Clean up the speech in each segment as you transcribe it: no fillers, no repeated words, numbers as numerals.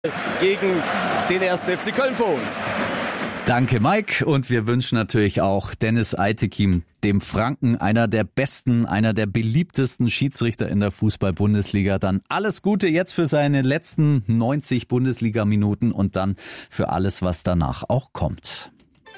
gegen den 1. FC Köln vor uns. Danke, Mike. Und wir wünschen natürlich auch Dennis Eitekin, dem Franken, einer der besten, einer der beliebtesten Schiedsrichter in der Fußball-Bundesliga, dann alles Gute jetzt für seine letzten 90 Bundesliga-Minuten und dann für alles, was danach auch kommt.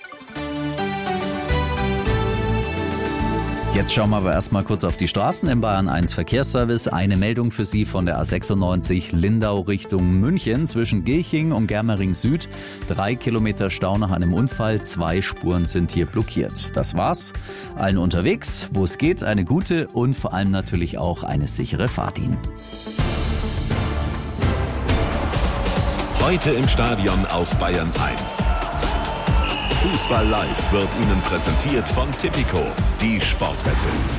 Jetzt schauen wir aber erstmal kurz auf die Straßen im Bayern 1 Verkehrsservice. Eine Meldung für Sie von der A96 Lindau Richtung München zwischen Gilching und Germering Süd. 3 Kilometer Stau nach einem Unfall, 2 Spuren sind hier blockiert. Das war's. Allen unterwegs, wo es geht, eine gute und vor allem natürlich auch eine sichere Fahrt Ihnen. Heute im Stadion auf Bayern 1. Fußball Live wird Ihnen präsentiert von Tipico, die Sportwette.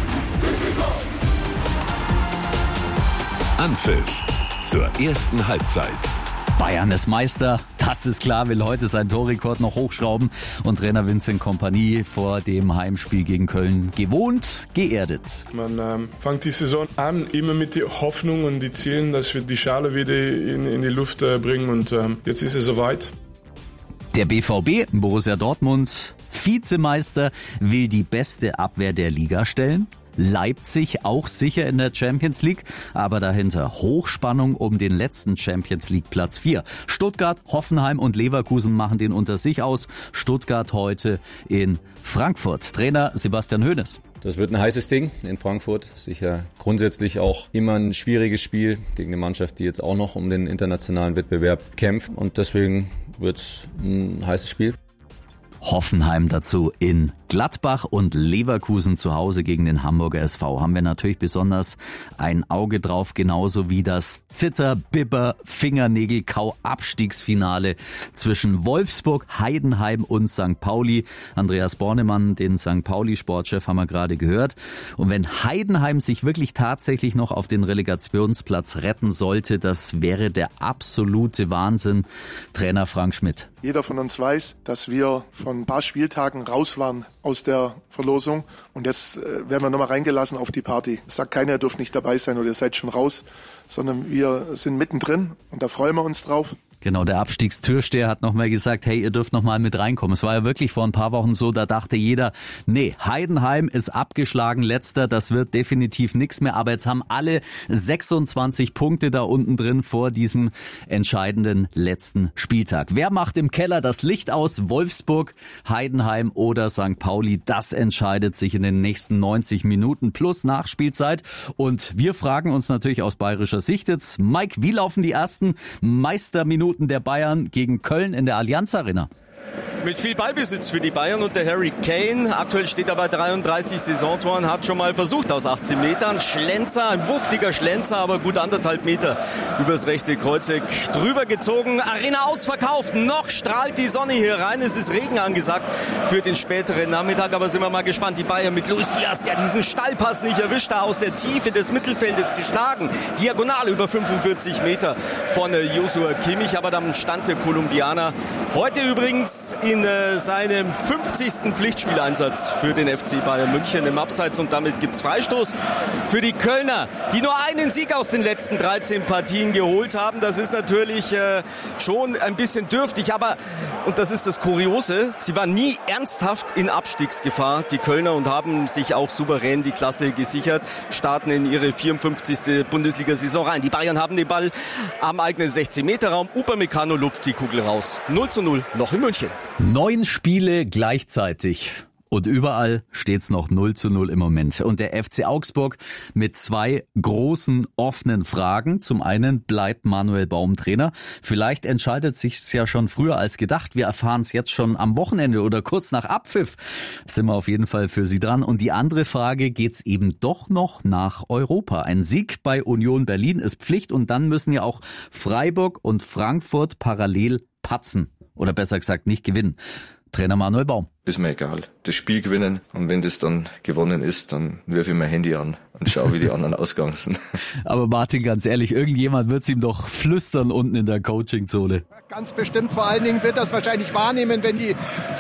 Anpfiff zur ersten Halbzeit. Bayern ist Meister, das ist klar, will heute seinen Torrekord noch hochschrauben und Trainer Vincent Kompany vor dem Heimspiel gegen Köln gewohnt geerdet. Man fängt die Saison an, immer mit der Hoffnung und die Zielen, dass wir die Schale wieder in die Luft bringen und jetzt ist es soweit. Der BVB, Borussia Dortmund, Vizemeister, will die beste Abwehr der Liga stellen. Leipzig auch sicher in der Champions League, aber dahinter Hochspannung um den letzten Champions League Platz 4. Stuttgart, Hoffenheim und Leverkusen machen den unter sich aus. Stuttgart heute in Frankfurt. Trainer Sebastian Hoeneß. Das wird ein heißes Ding in Frankfurt. Sicher grundsätzlich auch immer ein schwieriges Spiel gegen eine Mannschaft, die jetzt auch noch um den internationalen Wettbewerb kämpft. Und deswegen wird es ein heißes Spiel. Hoffenheim dazu in Gladbach und Leverkusen zu Hause gegen den Hamburger SV. Haben wir natürlich besonders ein Auge drauf, genauso wie das Zitter-Bibber-Fingernägel-Kau-Abstiegsfinale zwischen Wolfsburg, Heidenheim und St. Pauli. Andreas Bornemann, den St. Pauli-Sportchef, haben wir gerade gehört. Und wenn Heidenheim sich wirklich tatsächlich noch auf den Relegationsplatz retten sollte, das wäre der absolute Wahnsinn. Trainer Frank Schmidt. Jeder von uns weiß, dass wir von ein paar Spieltagen raus waren aus der Verlosung und jetzt werden wir nochmal reingelassen auf die Party. Es sagt keiner, ihr dürft nicht dabei sein oder ihr seid schon raus, sondern wir sind mittendrin und da freuen wir uns drauf. Genau, der Abstiegstürsteher hat nochmal gesagt, hey, ihr dürft nochmal mit reinkommen. Es war ja wirklich vor ein paar Wochen so, da dachte jeder, nee, Heidenheim ist abgeschlagen, letzter, das wird definitiv nichts mehr. Aber jetzt haben alle 26 Punkte da unten drin vor diesem entscheidenden letzten Spieltag. Wer macht im Keller das Licht aus? Wolfsburg, Heidenheim oder St. Pauli? Das entscheidet sich in den nächsten 90 Minuten plus Nachspielzeit. Und wir fragen uns natürlich aus bayerischer Sicht jetzt, Mike, wie laufen die ersten Meisterminuten der Bayern gegen Köln in der Allianz Arena? Mit viel Ballbesitz für die Bayern und der Harry Kane. Aktuell steht er bei 33 Saisontoren, hat schon mal versucht aus 18 Metern. Schlenzer, ein wuchtiger Schlenzer, aber gut 1,5 Meter übers rechte Kreuzeck drüber gezogen. Arena ausverkauft, noch strahlt die Sonne hier rein. Es ist Regen angesagt für den späteren Nachmittag, aber sind wir mal gespannt. Die Bayern mit Luis Diaz, der diesen Steilpass nicht erwischt, da aus der Tiefe des Mittelfeldes geschlagen. Diagonal über 45 Meter von Joshua Kimmich, aber dann stand der Kolumbianer heute übrigens in seinem 50. Pflichtspieleinsatz für den FC Bayern München im Abseits und damit gibt's Freistoß für die Kölner, die nur einen Sieg aus den letzten 13 Partien geholt haben. Das ist natürlich schon ein bisschen dürftig, aber, und das ist das Kuriose, sie waren nie ernsthaft in Abstiegsgefahr, die Kölner, und haben sich auch souverän die Klasse gesichert, starten in ihre 54. Bundesliga-Saison rein. Die Bayern haben den Ball am eigenen 16-Meter-Raum, Upamecano lupft die Kugel raus. 0:0 noch in München. 9 Spiele gleichzeitig. Und überall steht's noch 0:0 im Moment. Und der FC Augsburg mit 2 großen offenen Fragen. Zum einen bleibt Manuel Baum Trainer. Vielleicht entscheidet sich's ja schon früher als gedacht. Wir erfahren es jetzt schon am Wochenende oder kurz nach Abpfiff. Sind wir auf jeden Fall für Sie dran. Und die andere Frage, geht's eben doch noch nach Europa? Ein Sieg bei Union Berlin ist Pflicht und dann müssen ja auch Freiburg und Frankfurt parallel patzen. Oder besser gesagt nicht gewinnen. Trainer Manuel Baum. ist mir egal. Das Spiel gewinnen und wenn das dann gewonnen ist, dann wirf ich mein Handy an und schau, wie die anderen ausgegangen sind. Aber Martin, ganz ehrlich, irgendjemand wird's ihm doch flüstern unten in der Coachingzone. Ganz bestimmt, vor allen Dingen wird das wahrscheinlich wahrnehmen, wenn die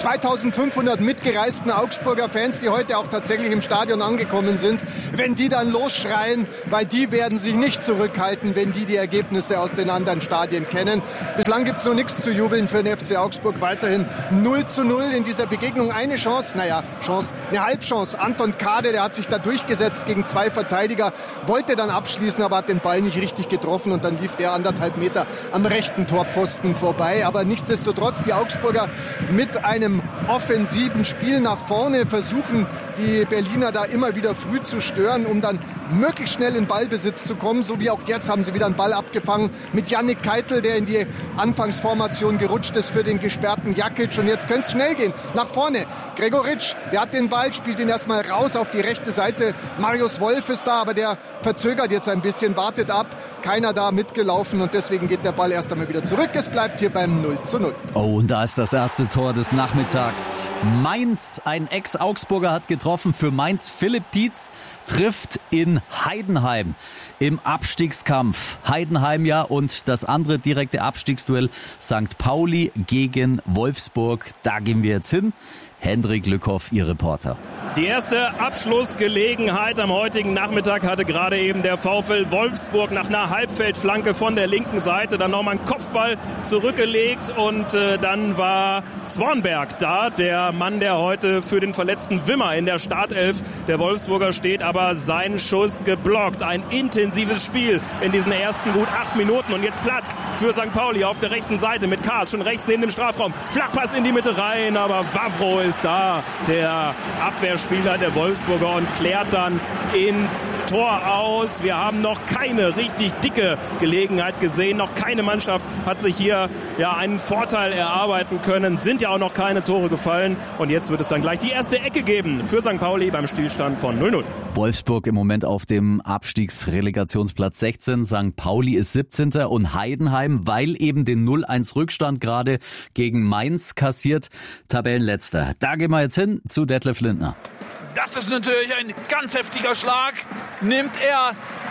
2500 mitgereisten Augsburger Fans, die heute auch tatsächlich im Stadion angekommen sind, wenn die dann losschreien, weil die werden sich nicht zurückhalten, wenn die Ergebnisse aus den anderen Stadien kennen. Bislang gibt's noch nichts zu jubeln für den FC Augsburg, weiterhin 0:0 in dieser Begegnung. Eine Chance, eine Halbchance. Anton Kade, der hat sich da durchgesetzt gegen 2 Verteidiger, wollte dann abschließen, aber hat den Ball nicht richtig getroffen und dann lief der 1,5 Meter am rechten Torpfosten vorbei. Aber nichtsdestotrotz, die Augsburger mit einem offensiven Spiel nach vorne versuchen, die Berliner da immer wieder früh zu stören, um dann möglichst schnell in Ballbesitz zu kommen. So wie auch jetzt haben sie wieder einen Ball abgefangen mit Yannick Keitel, der in die Anfangsformation gerutscht ist für den gesperrten Jakic. Und jetzt könnte es schnell gehen. Nach vorne. Gregoritsch, der hat den Ball, spielt ihn erstmal raus auf die rechte Seite. Marius Wolf ist da, aber der verzögert jetzt ein bisschen, wartet ab. Keiner da mitgelaufen und deswegen geht der Ball erst einmal wieder zurück. Es bleibt hier beim 0:0. Oh, und da ist das erste Tor des Nachmittags. Mainz, ein Ex-Augsburger hat getroffen für Mainz. Philipp Tietz trifft in Heidenheim im Abstiegskampf. Heidenheim ja und das andere direkte Abstiegsduell St. Pauli gegen Wolfsburg. Da gehen wir jetzt hin. Hendrik Lückhoff, Ihr Reporter. Die erste Abschlussgelegenheit am heutigen Nachmittag hatte gerade eben der VfL Wolfsburg nach einer Halbfeldflanke von der linken Seite. Dann nochmal einen Kopfball zurückgelegt und dann war Swanberg da, der Mann, der heute für den verletzten Wimmer in der Startelf der Wolfsburger steht, aber sein Schuss geblockt. Ein intensives Spiel in diesen ersten gut 8 Minuten und jetzt Platz für St. Pauli auf der rechten Seite mit Kaas schon rechts neben dem Strafraum. Flachpass in die Mitte rein, aber Wavro ist da, der Abwehrspieler der Wolfsburger, und klärt dann ins Tor aus. Wir haben noch keine richtig dicke Gelegenheit gesehen. Noch keine Mannschaft hat sich hier einen Vorteil erarbeiten können. Sind ja auch noch keine Tore gefallen. Und jetzt wird es dann gleich die erste Ecke geben für St. Pauli beim Stillstand von 0:0. Wolfsburg im Moment auf dem Abstiegsrelegationsplatz 16. St. Pauli ist 17. und Heidenheim, weil eben den 0:1 Rückstand gerade gegen Mainz kassiert, Tabellenletzter. Da gehen wir jetzt hin zu Detlef Lindner. Das ist natürlich ein ganz heftiger Schlag. Nimmt er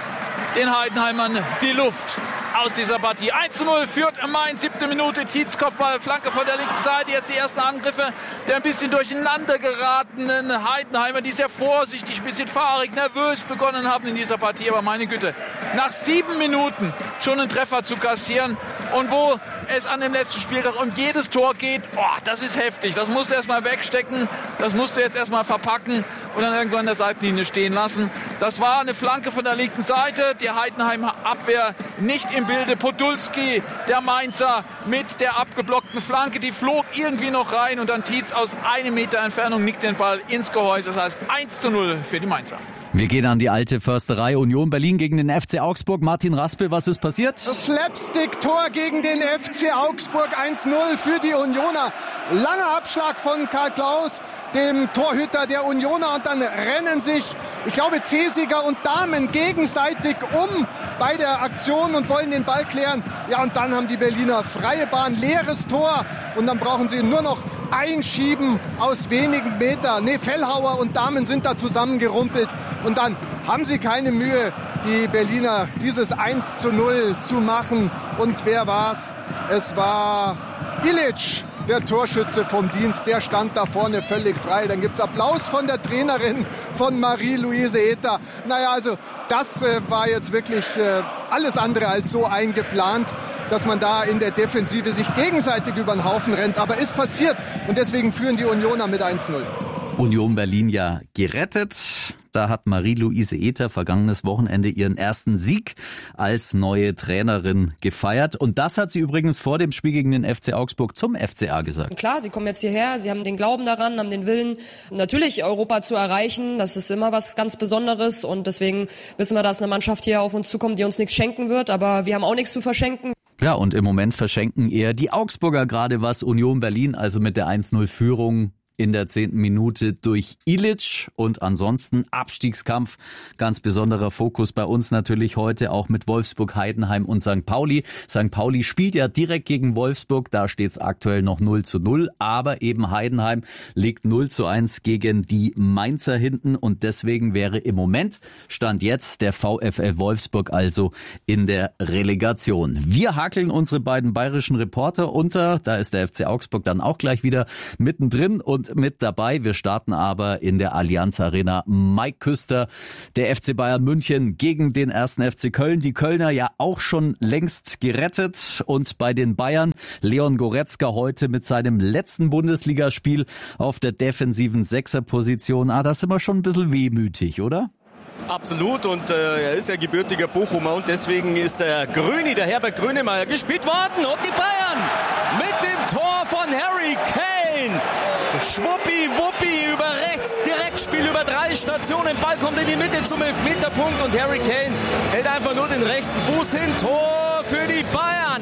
den Heidenheimern die Luft aus dieser Partie. 1:0 führt Mainz, 7. Minute, Tietz Kopfball, Flanke von der linken Seite. Jetzt die ersten Angriffe der ein bisschen durcheinander geratenen Heidenheimer, die sehr vorsichtig, ein bisschen fahrig, nervös begonnen haben in dieser Partie. Aber meine Güte, nach 7 Minuten schon einen Treffer zu kassieren und wo es an dem letzten Spieltag um jedes Tor geht, das ist heftig. Das musst du erstmal wegstecken, das musst du jetzt erstmal verpacken und dann irgendwann an der Seitenlinie stehen lassen. Das war eine Flanke von der linken Seite, die Heidenheimer Abwehr nicht im Bilde. Podolski, der Mainzer, mit der abgeblockten Flanke, die flog irgendwie noch rein und dann Tietz aus 1 Meter Entfernung nickt den Ball ins Gehäuse. Das heißt 1:0 für die Mainzer. Wir gehen an die alte Försterei. Union Berlin gegen den FC Augsburg. Martin Raspel, was ist passiert? Slapstick-Tor gegen den FC Augsburg, 1:0 für die Unioner. Langer Abschlag von Karl Klaus, dem Torhüter der Unioner, und dann rennen sich, ich glaube, Cesiger und Dahmen gegenseitig um bei der Aktion und wollen den Ball klären. Ja, und dann haben die Berliner freie Bahn, leeres Tor, und dann brauchen sie nur noch einschieben aus wenigen Metern. Fellhauer und Dahmen sind da zusammengerumpelt und dann haben sie keine Mühe, die Berliner dieses 1:0 zu machen. Und wer war's? Es war Ilic, der Torschütze vom Dienst, der stand da vorne völlig frei. Dann gibt's Applaus von der Trainerin von Marie-Louise Ether. Also das war jetzt wirklich alles andere als so eingeplant, dass man da in der Defensive sich gegenseitig über den Haufen rennt. Aber ist passiert und deswegen führen die Unioner mit 1:0. Union Berlin ja gerettet. Da hat Marie-Louise Ether vergangenes Wochenende ihren ersten Sieg als neue Trainerin gefeiert. Und das hat sie übrigens vor dem Spiel gegen den FC Augsburg zum FCA gesagt. Klar, sie kommen jetzt hierher, sie haben den Glauben daran, haben den Willen, natürlich Europa zu erreichen. Das ist immer was ganz Besonderes und deswegen wissen wir, dass eine Mannschaft hier auf uns zukommt, die uns nichts schenken wird. Aber wir haben auch nichts zu verschenken. Ja, und im Moment verschenken eher die Augsburger gerade was. Union Berlin also mit der 1:0 Führung in der 10. Minute durch Ilić und ansonsten Abstiegskampf. Ganz besonderer Fokus bei uns natürlich heute auch mit Wolfsburg, Heidenheim und St. Pauli. St. Pauli spielt ja direkt gegen Wolfsburg, da steht es aktuell noch 0:0, aber eben Heidenheim liegt 0:1 gegen die Mainzer hinten und deswegen wäre im Moment, Stand jetzt, der VfL Wolfsburg also in der Relegation. Wir hakeln unsere beiden bayerischen Reporter unter, da ist der FC Augsburg dann auch gleich wieder mittendrin und mit dabei. Wir starten aber in der Allianz Arena. Mike Küster, der FC Bayern München gegen den 1. FC Köln. Die Kölner ja auch schon längst gerettet und bei den Bayern Leon Goretzka heute mit seinem letzten Bundesligaspiel auf der defensiven Sechserposition. Da sind wir schon ein bisschen wehmütig, oder? Absolut, und er ist ja gebürtiger Bochumer und deswegen ist der Grüni, der Herbert Grönemeyer, gespielt worden und die Bayern mit dem Tor von Harry Kane. Schwuppi-wuppi über rechts, Direktspiel über 3 Stationen, Ball kommt in die Mitte zum Elfmeterpunkt und Harry Kane hält einfach nur den rechten Fuß hin. Tor für die Bayern,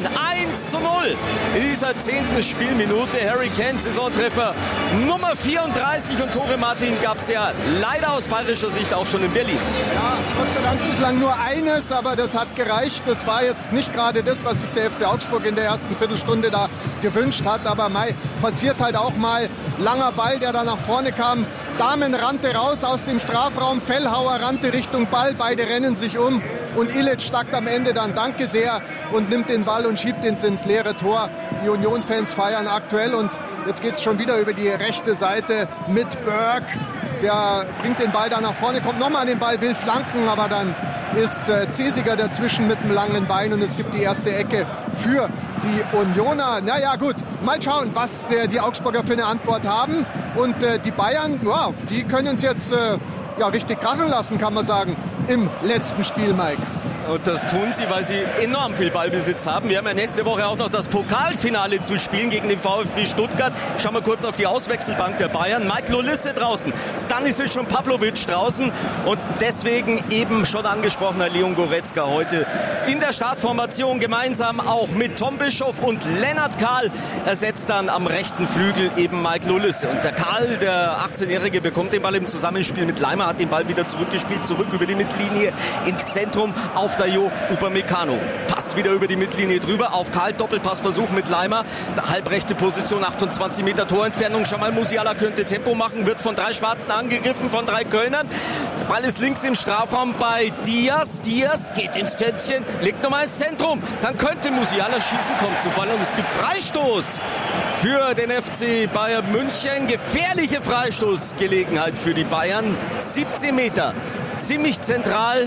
1:0 in dieser 10. Spielminute. Harry Kane, Saisontreffer Nummer 34 und Tore, Martin, gab es ja leider aus bayerischer Sicht auch schon in Berlin. Ja, Gott sei Dank bislang nur eines, aber das hat gereicht. Das war jetzt nicht gerade das, was sich der FC Augsburg in der ersten Viertelstunde da gewünscht hat, aber passiert halt auch mal. Langer Ball, der da nach vorne kam. Dahmen rannte raus aus dem Strafraum, Fellhauer rannte Richtung Ball, beide rennen sich um und Ilić sagt am Ende dann Danke sehr und nimmt den Ball und schiebt ihn ins leere Tor. Die Union-Fans feiern aktuell und jetzt geht's schon wieder über die rechte Seite mit Burke. Der bringt den Ball da nach vorne, kommt nochmal an den Ball, will flanken, aber dann ist Cesiger dazwischen mit einem langen Bein und es gibt die erste Ecke für die Unioner. Naja gut, mal schauen, was die Augsburger für eine Antwort haben. Und die Bayern, ja, die können es jetzt richtig krachen lassen, kann man sagen, im letzten Spiel, Mike. Und das tun sie, weil sie enorm viel Ballbesitz haben. Wir haben ja nächste Woche auch noch das Pokalfinale zu spielen gegen den VfB Stuttgart. Schauen wir kurz auf die Auswechselbank der Bayern. Michael Olise draußen, Stanisic und Pavlovic draußen. Und deswegen eben schon angesprochener Leon Goretzka heute in der Startformation gemeinsam auch mit Tom Bischoff und Lennart Kahl. Ersetzt dann am rechten Flügel eben Michael Olise. Und der Kahl, der 18-Jährige, bekommt den Ball im Zusammenspiel mit Leimer, hat den Ball wieder zurückgespielt, zurück über die Mittellinie ins Zentrum auf Dayo Upamecano. Passt wieder über die Mittellinie drüber auf Kahl, Doppelpassversuch mit Leimer. Der halbrechte Position, 28 Meter Torentfernung. Jamal Musiala könnte Tempo machen, wird von 3 Schwarzen angegriffen, von 3 Kölnern. Der Ball ist links im Strafraum bei Diaz. Diaz geht ins Tätzchen, legt nochmal ins Zentrum. Dann könnte Musiala schießen, kommt zu Fall und es gibt Freistoß für den FC Bayern München. Gefährliche Freistoßgelegenheit für die Bayern. 17 Meter, ziemlich zentral.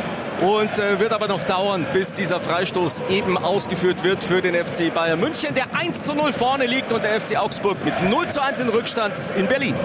Und wird aber noch dauern, bis dieser Freistoß eben ausgeführt wird für den FC Bayern München, der 1:0 vorne liegt und der FC Augsburg mit 0:1 in Rückstand in Berlin.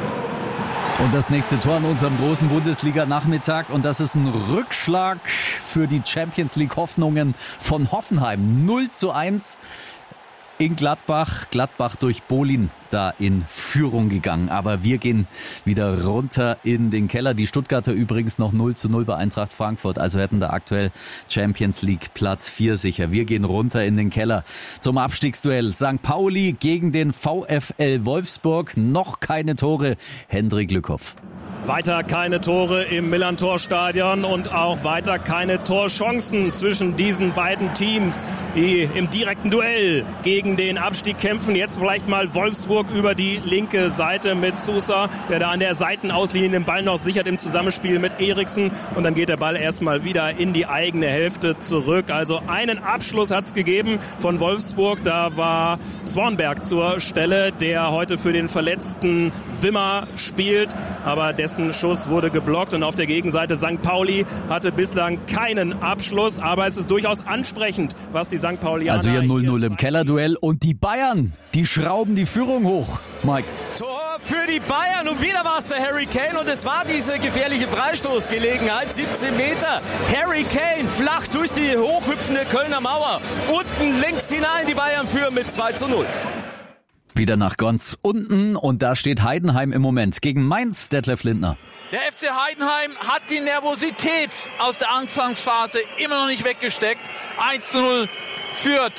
Und das nächste Tor an unserem großen Bundesliga-Nachmittag. Und das ist ein Rückschlag für die Champions-League-Hoffnungen von Hoffenheim. 0:1 in Gladbach. Gladbach durch Bolin da in Führung gegangen. Aber wir gehen wieder runter in den Keller. Die Stuttgarter übrigens noch 0:0 bei Eintracht Frankfurt. Also hätten da aktuell Champions League Platz 4 sicher. Wir gehen runter in den Keller zum Abstiegsduell. St. Pauli gegen den VfL Wolfsburg. Noch keine Tore. Hendrik Lückhoff. Weiter keine Tore im Millern-Tor-Stadion und auch weiter keine Torchancen zwischen diesen beiden Teams, die im direkten Duell gegen den Abstieg kämpfen. Jetzt vielleicht mal Wolfsburg über die linke Seite mit Sousa, der da an der Seitenauslinie den Ball noch sichert im Zusammenspiel mit Eriksen. Und dann geht der Ball erstmal wieder in die eigene Hälfte zurück. Also einen Abschluss hat es gegeben von Wolfsburg. Da war Swanberg zur Stelle, der heute für den verletzten Wimmer spielt. Aber dessen Schuss wurde geblockt und auf der Gegenseite St. Pauli hatte bislang keinen Abschluss, aber es ist durchaus ansprechend, was die St. Paulianer... Also hier 0:0 im Kellerduell und die Bayern, die schrauben die Führung hoch, Mike. Tor für die Bayern und wieder war es der Harry Kane und es war diese gefährliche Freistoßgelegenheit, 17 Meter. Harry Kane flach durch die hochhüpfende Kölner Mauer, unten links hinein, die Bayern führen mit 2:0. Wieder nach ganz unten und da steht Heidenheim im Moment gegen Mainz, Detlef Lindner. Der FC Heidenheim hat die Nervosität aus der Anfangsphase immer noch nicht weggesteckt. 1:0 führt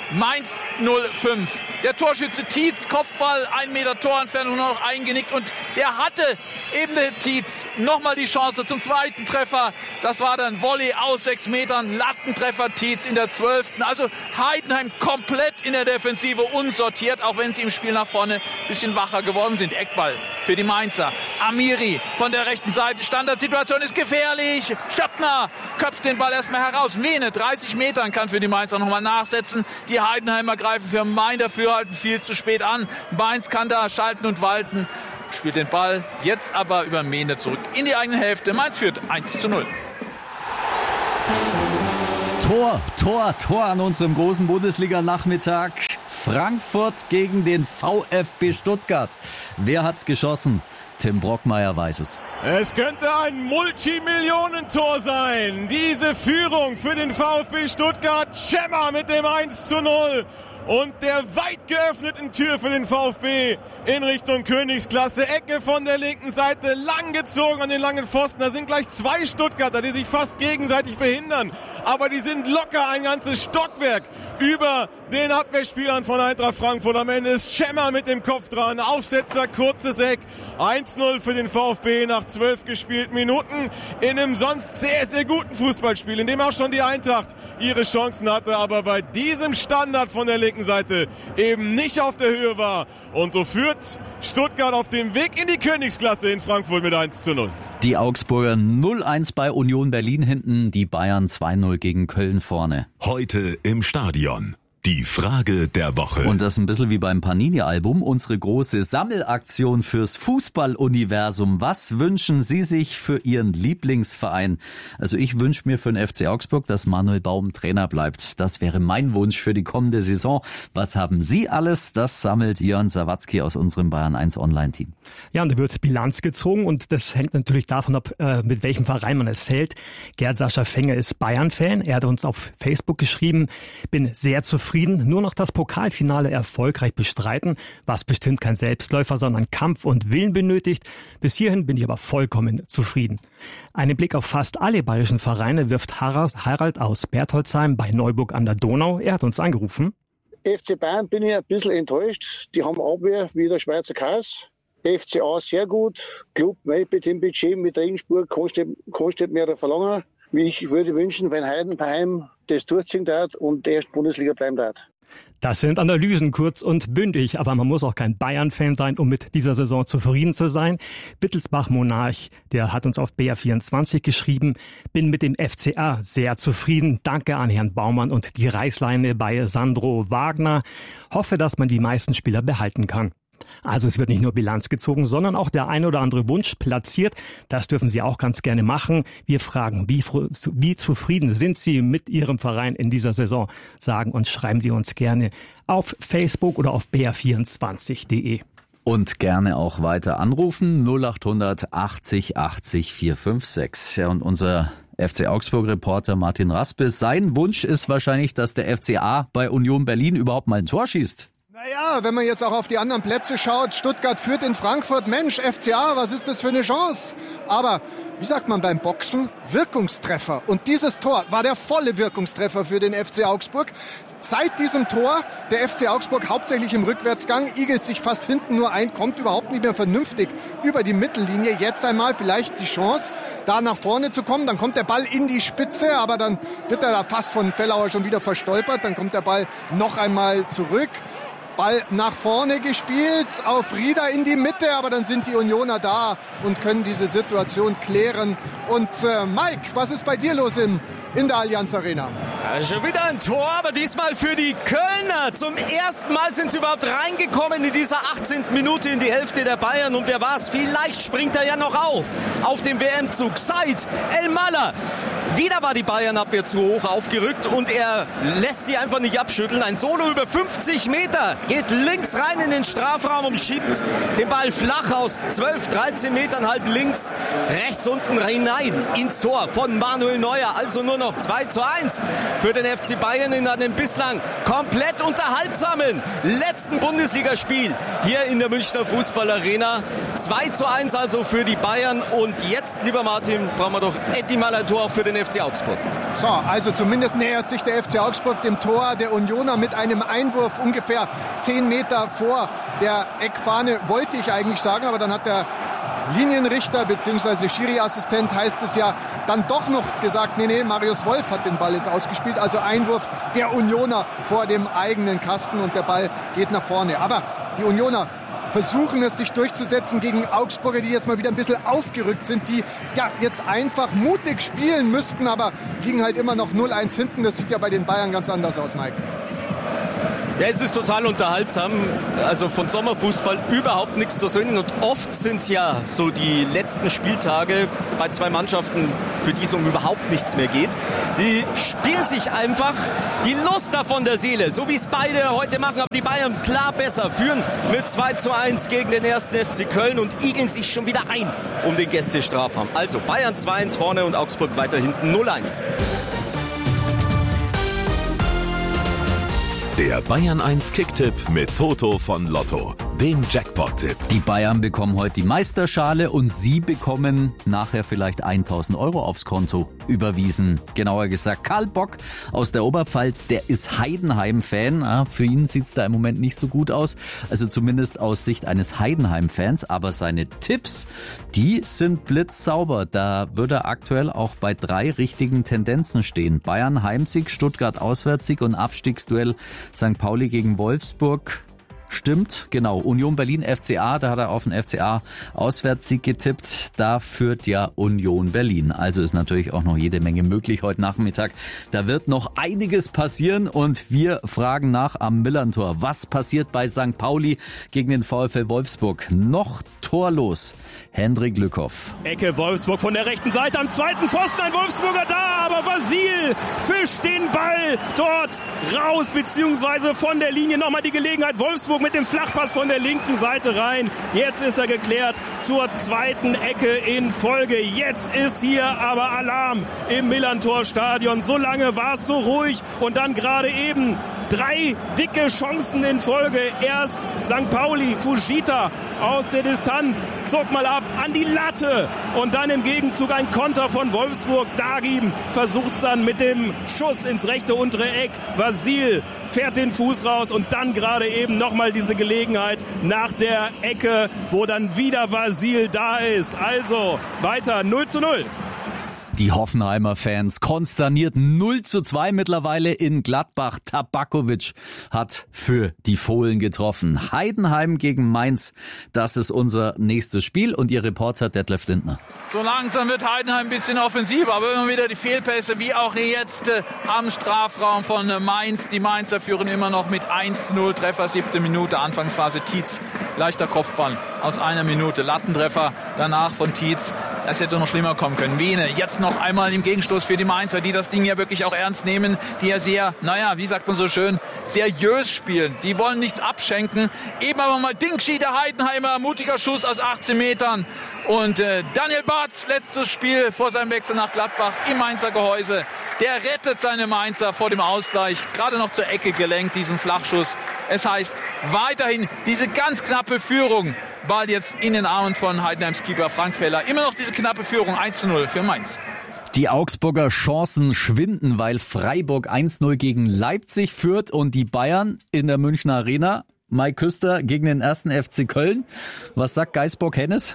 Mainz 05. Der Torschütze Tietz, Kopfball, 1 Meter Torentfernung noch eingenickt und der hatte eben der Tietz nochmal die Chance zum zweiten Treffer. Das war dann Volley aus 6 Metern, Lattentreffer Tietz in der 12. Also Heidenheim komplett in der Defensive unsortiert, auch wenn sie im Spiel nach vorne ein bisschen wacher geworden sind. Eckball für die Mainzer. Amiri von der rechten Seite. Standardsituation ist gefährlich. Schöppner köpft den Ball erstmal heraus. Mene, 30 Metern, kann für die Mainzer nochmal nachsetzen. Die Heidenheimer greifen für mein Dafürhalten viel zu spät an. Mainz kann da schalten und walten. Spielt den Ball jetzt aber über Mene zurück in die eigene Hälfte. Mainz führt 1:0. Tor an unserem großen Bundesliga-Nachmittag. Frankfurt gegen den VfB Stuttgart. Wer hat's geschossen? Tim Brockmeier weiß es. Es könnte ein Multimillionentor sein. Diese Führung für den VfB Stuttgart. Schemmer mit dem 1:0. Und der weit geöffneten Tür für den VfB in Richtung Königsklasse. Ecke von der linken Seite, lang gezogen an den langen Pfosten. Da sind gleich 2 Stuttgarter, die sich fast gegenseitig behindern. Aber die sind locker ein ganzes Stockwerk über den Abwehrspielern von Eintracht Frankfurt. Am Ende ist Schemmer mit dem Kopf dran. Aufsetzer, kurzes Eck. 1:0 für den VfB nach 12 gespielten Minuten. In einem sonst sehr, sehr guten Fußballspiel, in dem auch schon die Eintracht ihre Chancen hatte. Aber bei diesem Standard von der linken Seite eben nicht auf der Höhe war. Und so führt Stuttgart auf dem Weg in die Königsklasse in Frankfurt mit 1:0. Die Augsburger 0-1 bei Union Berlin hinten, die Bayern 2-0 gegen Köln vorne. Heute im Stadion. Die Frage der Woche. Und das ein bisschen wie beim Panini-Album, unsere große Sammelaktion fürs Fußballuniversum. Was wünschen Sie sich für Ihren Lieblingsverein? Also ich wünsche mir für den FC Augsburg, dass Manuel Baum Trainer bleibt. Das wäre mein Wunsch für die kommende Saison. Was haben Sie alles? Das sammelt Jörn Sawatzki aus unserem Bayern 1 Online-Team. Ja, und da wird Bilanz gezogen und das hängt natürlich davon ab, mit welchem Verein man es hält. Gerd Sascha Fenger ist Bayern-Fan. Er hat uns auf Facebook geschrieben, bin sehr zufrieden, nur noch das Pokalfinale erfolgreich bestreiten, was bestimmt kein Selbstläufer, sondern Kampf und Willen benötigt. Bis hierhin bin ich aber vollkommen zufrieden. Einen Blick auf fast alle bayerischen Vereine wirft Harald aus Bertholdsheim bei Neuburg an der Donau. Er hat uns angerufen. FC Bayern bin ich ein bisschen enttäuscht. Die haben Abwehr wie der Schweizer Kass. FCA sehr gut. Club mit dem Budget mit Regensburg kannst du mehr verlangen. Ich würde wünschen, wenn Heidenheim das durchziehen darf und der erst Bundesliga bleiben darf. Das sind Analysen kurz und bündig, aber man muss auch kein Bayern-Fan sein, um mit dieser Saison zufrieden zu sein. Wittelsbach Monarch, der hat uns auf BR24 geschrieben, bin mit dem FCA sehr zufrieden. Danke an Herrn Baumann und die Reißleine bei Sandro Wagner. Hoffe, dass man die meisten Spieler behalten kann. Also es wird nicht nur Bilanz gezogen, sondern auch der ein oder andere Wunsch platziert. Das dürfen Sie auch ganz gerne machen. Wir fragen, wie zufrieden sind Sie mit Ihrem Verein in dieser Saison? Sagen und schreiben Sie uns gerne auf Facebook oder auf br24.de. Und gerne auch weiter anrufen 0800 80 80 456. Ja, und unser FC Augsburg-Reporter Martin Raspes, sein Wunsch ist wahrscheinlich, dass der FCA bei Union Berlin überhaupt mal ein Tor schießt. Naja, wenn man jetzt auch auf die anderen Plätze schaut, Stuttgart führt in Frankfurt, Mensch, FCA, was ist das für eine Chance? Aber, wie sagt man beim Boxen, Wirkungstreffer. Und dieses Tor war der volle Wirkungstreffer für den FC Augsburg. Seit diesem Tor, der FC Augsburg hauptsächlich im Rückwärtsgang, igelt sich fast hinten nur ein, kommt überhaupt nicht mehr vernünftig über die Mittellinie. Jetzt einmal vielleicht die Chance, da nach vorne zu kommen. Dann kommt der Ball in die Spitze, aber dann wird er da fast von Fellauer schon wieder verstolpert. Dann kommt der Ball noch einmal zurück. Ball nach vorne gespielt, auf Rieder in die Mitte, aber dann sind die Unioner da und können diese Situation klären. Und Mike, was ist bei dir los in der Allianz Arena? Ja, schon wieder ein Tor, aber diesmal für die Kölner. Zum ersten Mal sind sie überhaupt reingekommen in dieser 18. Minute in die Hälfte der Bayern. Und wer war's? Vielleicht springt er ja noch auf dem WM-Zug. Said El-Mallah. Wieder war die Bayern-Abwehr zu hoch aufgerückt und er lässt sie einfach nicht abschütteln. Ein Solo über 50 Meter. Geht links rein in den Strafraum und schiebt den Ball flach aus 12, 13 Metern halb links, rechts unten hinein ins Tor von Manuel Neuer. Also nur noch 2:1 für den FC Bayern in einem bislang komplett unterhaltsamen letzten Bundesligaspiel hier in der Münchner Fußballarena. 2:1 also für die Bayern. Und jetzt, lieber Martin, brauchen wir doch endlich mal ein Tor auch für den FC Augsburg. So, also zumindest nähert sich der FC Augsburg dem Tor der Unioner mit einem Einwurf ungefähr 10 Meter vor der Eckfahne, wollte ich eigentlich sagen, aber dann hat der Linienrichter bzw. Schiri-Assistent, heißt es ja, dann doch noch gesagt, nee, Marius Wolf hat den Ball jetzt ausgespielt, also Einwurf der Unioner vor dem eigenen Kasten und der Ball geht nach vorne. Aber die Unioner versuchen es, sich durchzusetzen gegen Augsburger, die jetzt mal wieder ein bisschen aufgerückt sind, die ja jetzt einfach mutig spielen müssten, aber liegen halt immer noch 0-1 hinten. Das sieht ja bei den Bayern ganz anders aus, Mike. Ja, es ist total unterhaltsam. Also von Sommerfußball überhaupt nichts zu sehen. Und oft sind ja so die letzten Spieltage bei zwei Mannschaften, für die es um überhaupt nichts mehr geht. Die spielen sich einfach die Lust davon der Seele. So wie es beide heute machen. Aber die Bayern klar besser, führen mit 2:1 gegen den 1. FC Köln und igeln sich schon wieder ein um den Gästestrafraum. Also Bayern 2:1 vorne und Augsburg weiter hinten 0:1. Der Bayern 1 Kicktipp mit Toto von Lotto, dem Jackpot-Tipp. Die Bayern bekommen heute die Meisterschale und Sie bekommen nachher vielleicht 1.000 Euro aufs Konto überwiesen. Genauer gesagt, Karl Bock aus der Oberpfalz, der ist Heidenheim-Fan. Für ihn sieht's da im Moment nicht so gut aus, also zumindest aus Sicht eines Heidenheim-Fans. Aber seine Tipps, die sind blitzsauber. Da würde er aktuell auch bei 3 richtigen Tendenzen stehen. Bayern Heimsieg, Stuttgart Auswärtssieg und Abstiegsduell St. Pauli gegen Wolfsburg. Stimmt, genau. Union Berlin FCA, da hat er auf den FCA Auswärtssieg getippt. Da führt ja Union Berlin. Also ist natürlich auch noch jede Menge möglich heute Nachmittag. Da wird noch einiges passieren und wir fragen nach am Millerntor. Was passiert bei St. Pauli gegen den VfL Wolfsburg? Noch torlos. Hendrik Lückhoff. Ecke Wolfsburg von der rechten Seite am zweiten Pfosten. Ein Wolfsburger da, aber Vasil fischt den Ball dort raus, beziehungsweise von der Linie nochmal die Gelegenheit. Wolfsburg mit dem Flachpass von der linken Seite rein. Jetzt ist er geklärt zur zweiten Ecke in Folge. Jetzt ist hier aber Alarm im Millerntor-Stadion. So lange war es so ruhig und dann gerade eben 3 dicke Chancen in Folge. Erst St. Pauli, Fujita aus der Distanz, zog mal ab an die Latte und dann im Gegenzug ein Konter von Wolfsburg. Dagim versucht es dann mit dem Schuss ins rechte untere Eck. Vasil fährt den Fuß raus und dann gerade eben nochmal diese Gelegenheit nach der Ecke, wo dann wieder Vasil da ist. Also weiter 0:0. Die Hoffenheimer Fans konsterniert 0:2 mittlerweile in Gladbach. Tabakovic hat für die Fohlen getroffen. Heidenheim gegen Mainz, das ist unser nächstes Spiel und Ihr Reporter Detlef Lindner. So langsam wird Heidenheim ein bisschen offensiver, aber immer wieder die Fehlpässe, wie auch jetzt am Strafraum von Mainz. Die Mainzer führen immer noch mit 1:0, Treffer 7. Minute, Anfangsphase Tietz, leichter Kopfball aus 1 Minute, Lattentreffer danach von Tietz. Es hätte noch schlimmer kommen können. Wiene, jetzt noch einmal im Gegenstoß für die Mainzer, die das Ding ja wirklich auch ernst nehmen, die ja sehr, wie sagt man so schön, seriös spielen. Die wollen nichts abschenken. Eben aber mal Dingschi, der Heidenheimer, mutiger Schuss aus 18 Metern. Und Daniel Bartz, letztes Spiel vor seinem Wechsel nach Gladbach im Mainzer Gehäuse. Der rettet seine Mainzer vor dem Ausgleich. Gerade noch zur Ecke gelenkt, diesen Flachschuss. Es heißt weiterhin diese ganz knappe Führung. Ball jetzt in den Armen von Heidenheims Keeper Frank Feller. Immer noch diese knappe Führung 1:0 für Mainz. Die Augsburger Chancen schwinden, weil Freiburg 1:0 gegen Leipzig führt und die Bayern in der Münchner Arena. Mike Küster gegen den 1. FC Köln. Was sagt Geisbock-Hennes?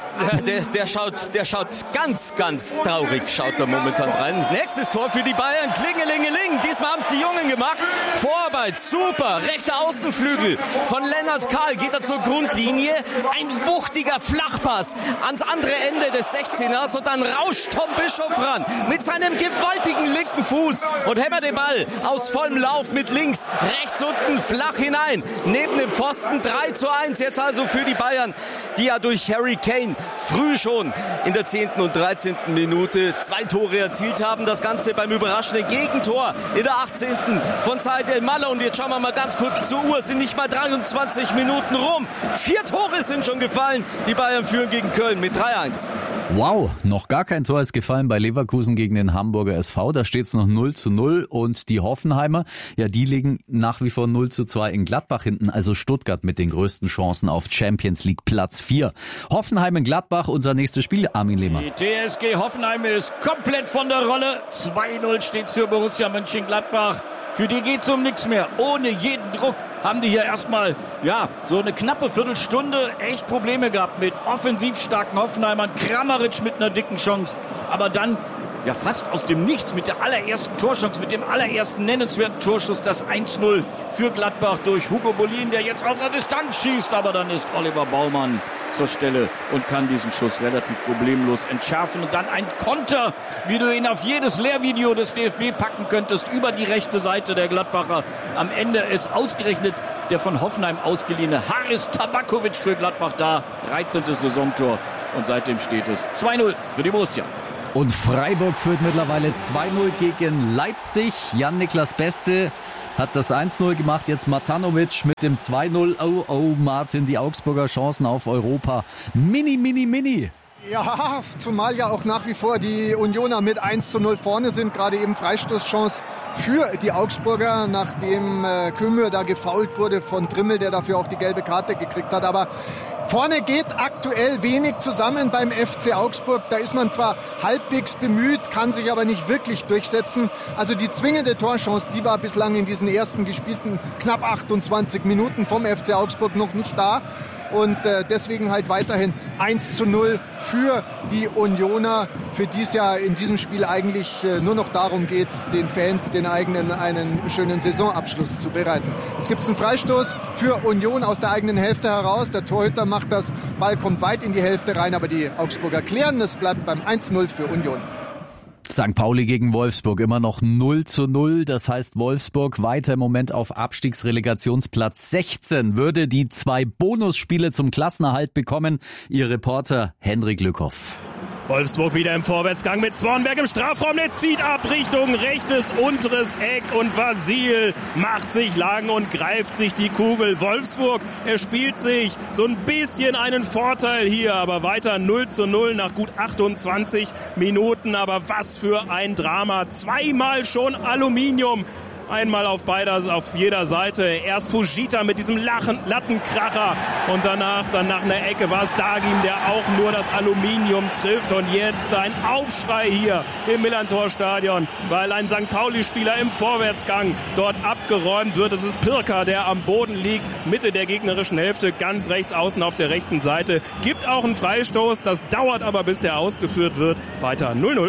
Der schaut ganz traurig, schaut er momentan rein. Nächstes Tor für die Bayern. Klingelingeling. Diesmal haben es die Jungen gemacht. Vorarbeit, super. Rechter Außenflügel von Lennart Kahl geht er zur Grundlinie. Ein wuchtiger Flachpass ans andere Ende des 16ers und dann rauscht Tom Bischof ran mit seinem gewaltigen linken Fuß und hämmert den Ball aus vollem Lauf mit links, rechts unten flach hinein. Neben dem Pfosten 3:1 jetzt also für die Bayern, die ja durch Harry Kane früh schon in der 10. und 13. Minute 2 Tore erzielt haben. Das Ganze beim überraschenden Gegentor in der 18. von Said El-Mallah. Und jetzt schauen wir mal ganz kurz zur Uhr. Sind nicht mal 23 Minuten rum. 4 Tore sind schon gefallen. Die Bayern führen gegen Köln mit 3:1. Wow, noch gar kein Tor ist gefallen bei Leverkusen gegen den Hamburger SV. Da steht es noch 0:0 und die Hoffenheimer, ja, die liegen nach wie vor 0:2 in Gladbach hinten. Also Stuttgart mit den größten Chancen auf Champions League Platz 4. Hoffenheim in Gladbach, unser nächstes Spiel. Armin Lehmann. Die TSG Hoffenheim ist komplett von der Rolle. 2:0 steht für Borussia Mönchengladbach. Für die geht's um nichts mehr. Ohne jeden Druck haben die hier erstmal, ja, so eine knappe Viertelstunde echt Probleme gehabt mit offensiv starken Hoffenheimern. Kramaric mit einer dicken Chance. Aber dann, ja, fast aus dem Nichts mit der allerersten Torchance, mit dem allerersten nennenswerten Torschuss, das 1:0 für Gladbach durch Hugo Bolin, der jetzt aus der Distanz schießt. Aber dann ist Oliver Baumann zur Stelle und kann diesen Schuss relativ problemlos entschärfen. Und dann ein Konter, wie du ihn auf jedes Lehrvideo des DFB packen könntest, über die rechte Seite der Gladbacher. Am Ende ist ausgerechnet der von Hoffenheim ausgeliehene Haris Tabakovic für Gladbach da. 13. Saisontor und seitdem steht es 2:0 für die Borussia. Und Freiburg führt mittlerweile 2:0 gegen Leipzig. Jan-Niklas Beste hat das 1:0 gemacht, jetzt Matanovic mit dem 2:0. Oh, Martin, die Augsburger Chancen auf Europa. Mini. Ja, zumal ja auch nach wie vor die Unioner mit 1:0 vorne sind. Gerade eben Freistoßchance für die Augsburger, nachdem Kümmer da gefoult wurde von Trimmel, der dafür auch die gelbe Karte gekriegt hat. Aber vorne geht aktuell wenig zusammen beim FC Augsburg. Da ist man zwar halbwegs bemüht, kann sich aber nicht wirklich durchsetzen. Also die zwingende Torchance, die war bislang in diesen ersten gespielten knapp 28 Minuten vom FC Augsburg noch nicht da. Und deswegen halt weiterhin 1:0 für die Unioner, für die es ja in diesem Spiel eigentlich nur noch darum geht, den Fans den eigenen einen schönen Saisonabschluss zu bereiten. Jetzt gibt es einen Freistoß für Union aus der eigenen Hälfte heraus. Der Torhüter macht das, Ball kommt weit in die Hälfte rein, aber die Augsburger klären. Es bleibt beim 1:0 für Union. St. Pauli gegen Wolfsburg, immer noch 0:0. Das heißt, Wolfsburg weiter im Moment auf Abstiegsrelegationsplatz 16. Würde die 2 Bonusspiele zum Klassenerhalt bekommen. Ihr Reporter Henrik Lückhoff. Wolfsburg wieder im Vorwärtsgang mit Swanberg im Strafraum. Der zieht ab Richtung rechtes unteres Eck und Vasil macht sich lang und greift sich die Kugel. Wolfsburg erspielt sich so ein bisschen einen Vorteil hier, aber weiter 0:0 nach gut 28 Minuten. Aber was für ein Drama. Zweimal schon Aluminium. Einmal auf jeder Seite. Erst Fujita mit diesem Lattenkracher und danach dann nach einer Ecke war es Dagim, der auch nur das Aluminium trifft. Und jetzt ein Aufschrei hier im Millerntor-Stadion, weil ein St. Pauli-Spieler im Vorwärtsgang dort abgeräumt wird. Es ist Pirker, der am Boden liegt, Mitte der gegnerischen Hälfte, ganz rechts außen auf der rechten Seite. Gibt auch einen Freistoß, das dauert aber, bis der ausgeführt wird. Weiter 0:0.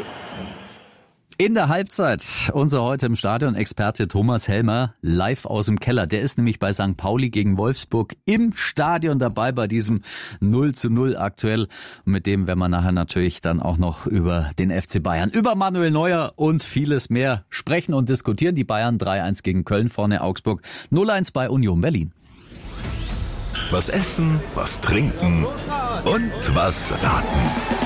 In der Halbzeit unser heute im Stadion Experte Thomas Helmer live aus dem Keller. Der ist nämlich bei St. Pauli gegen Wolfsburg im Stadion dabei bei diesem 0:0 aktuell. Und mit dem werden wir nachher natürlich dann auch noch über den FC Bayern, über Manuel Neuer und vieles mehr sprechen und diskutieren. Die Bayern 3:1 gegen Köln, vorne Augsburg 0:1 bei Union Berlin. Was essen, was trinken und was raten.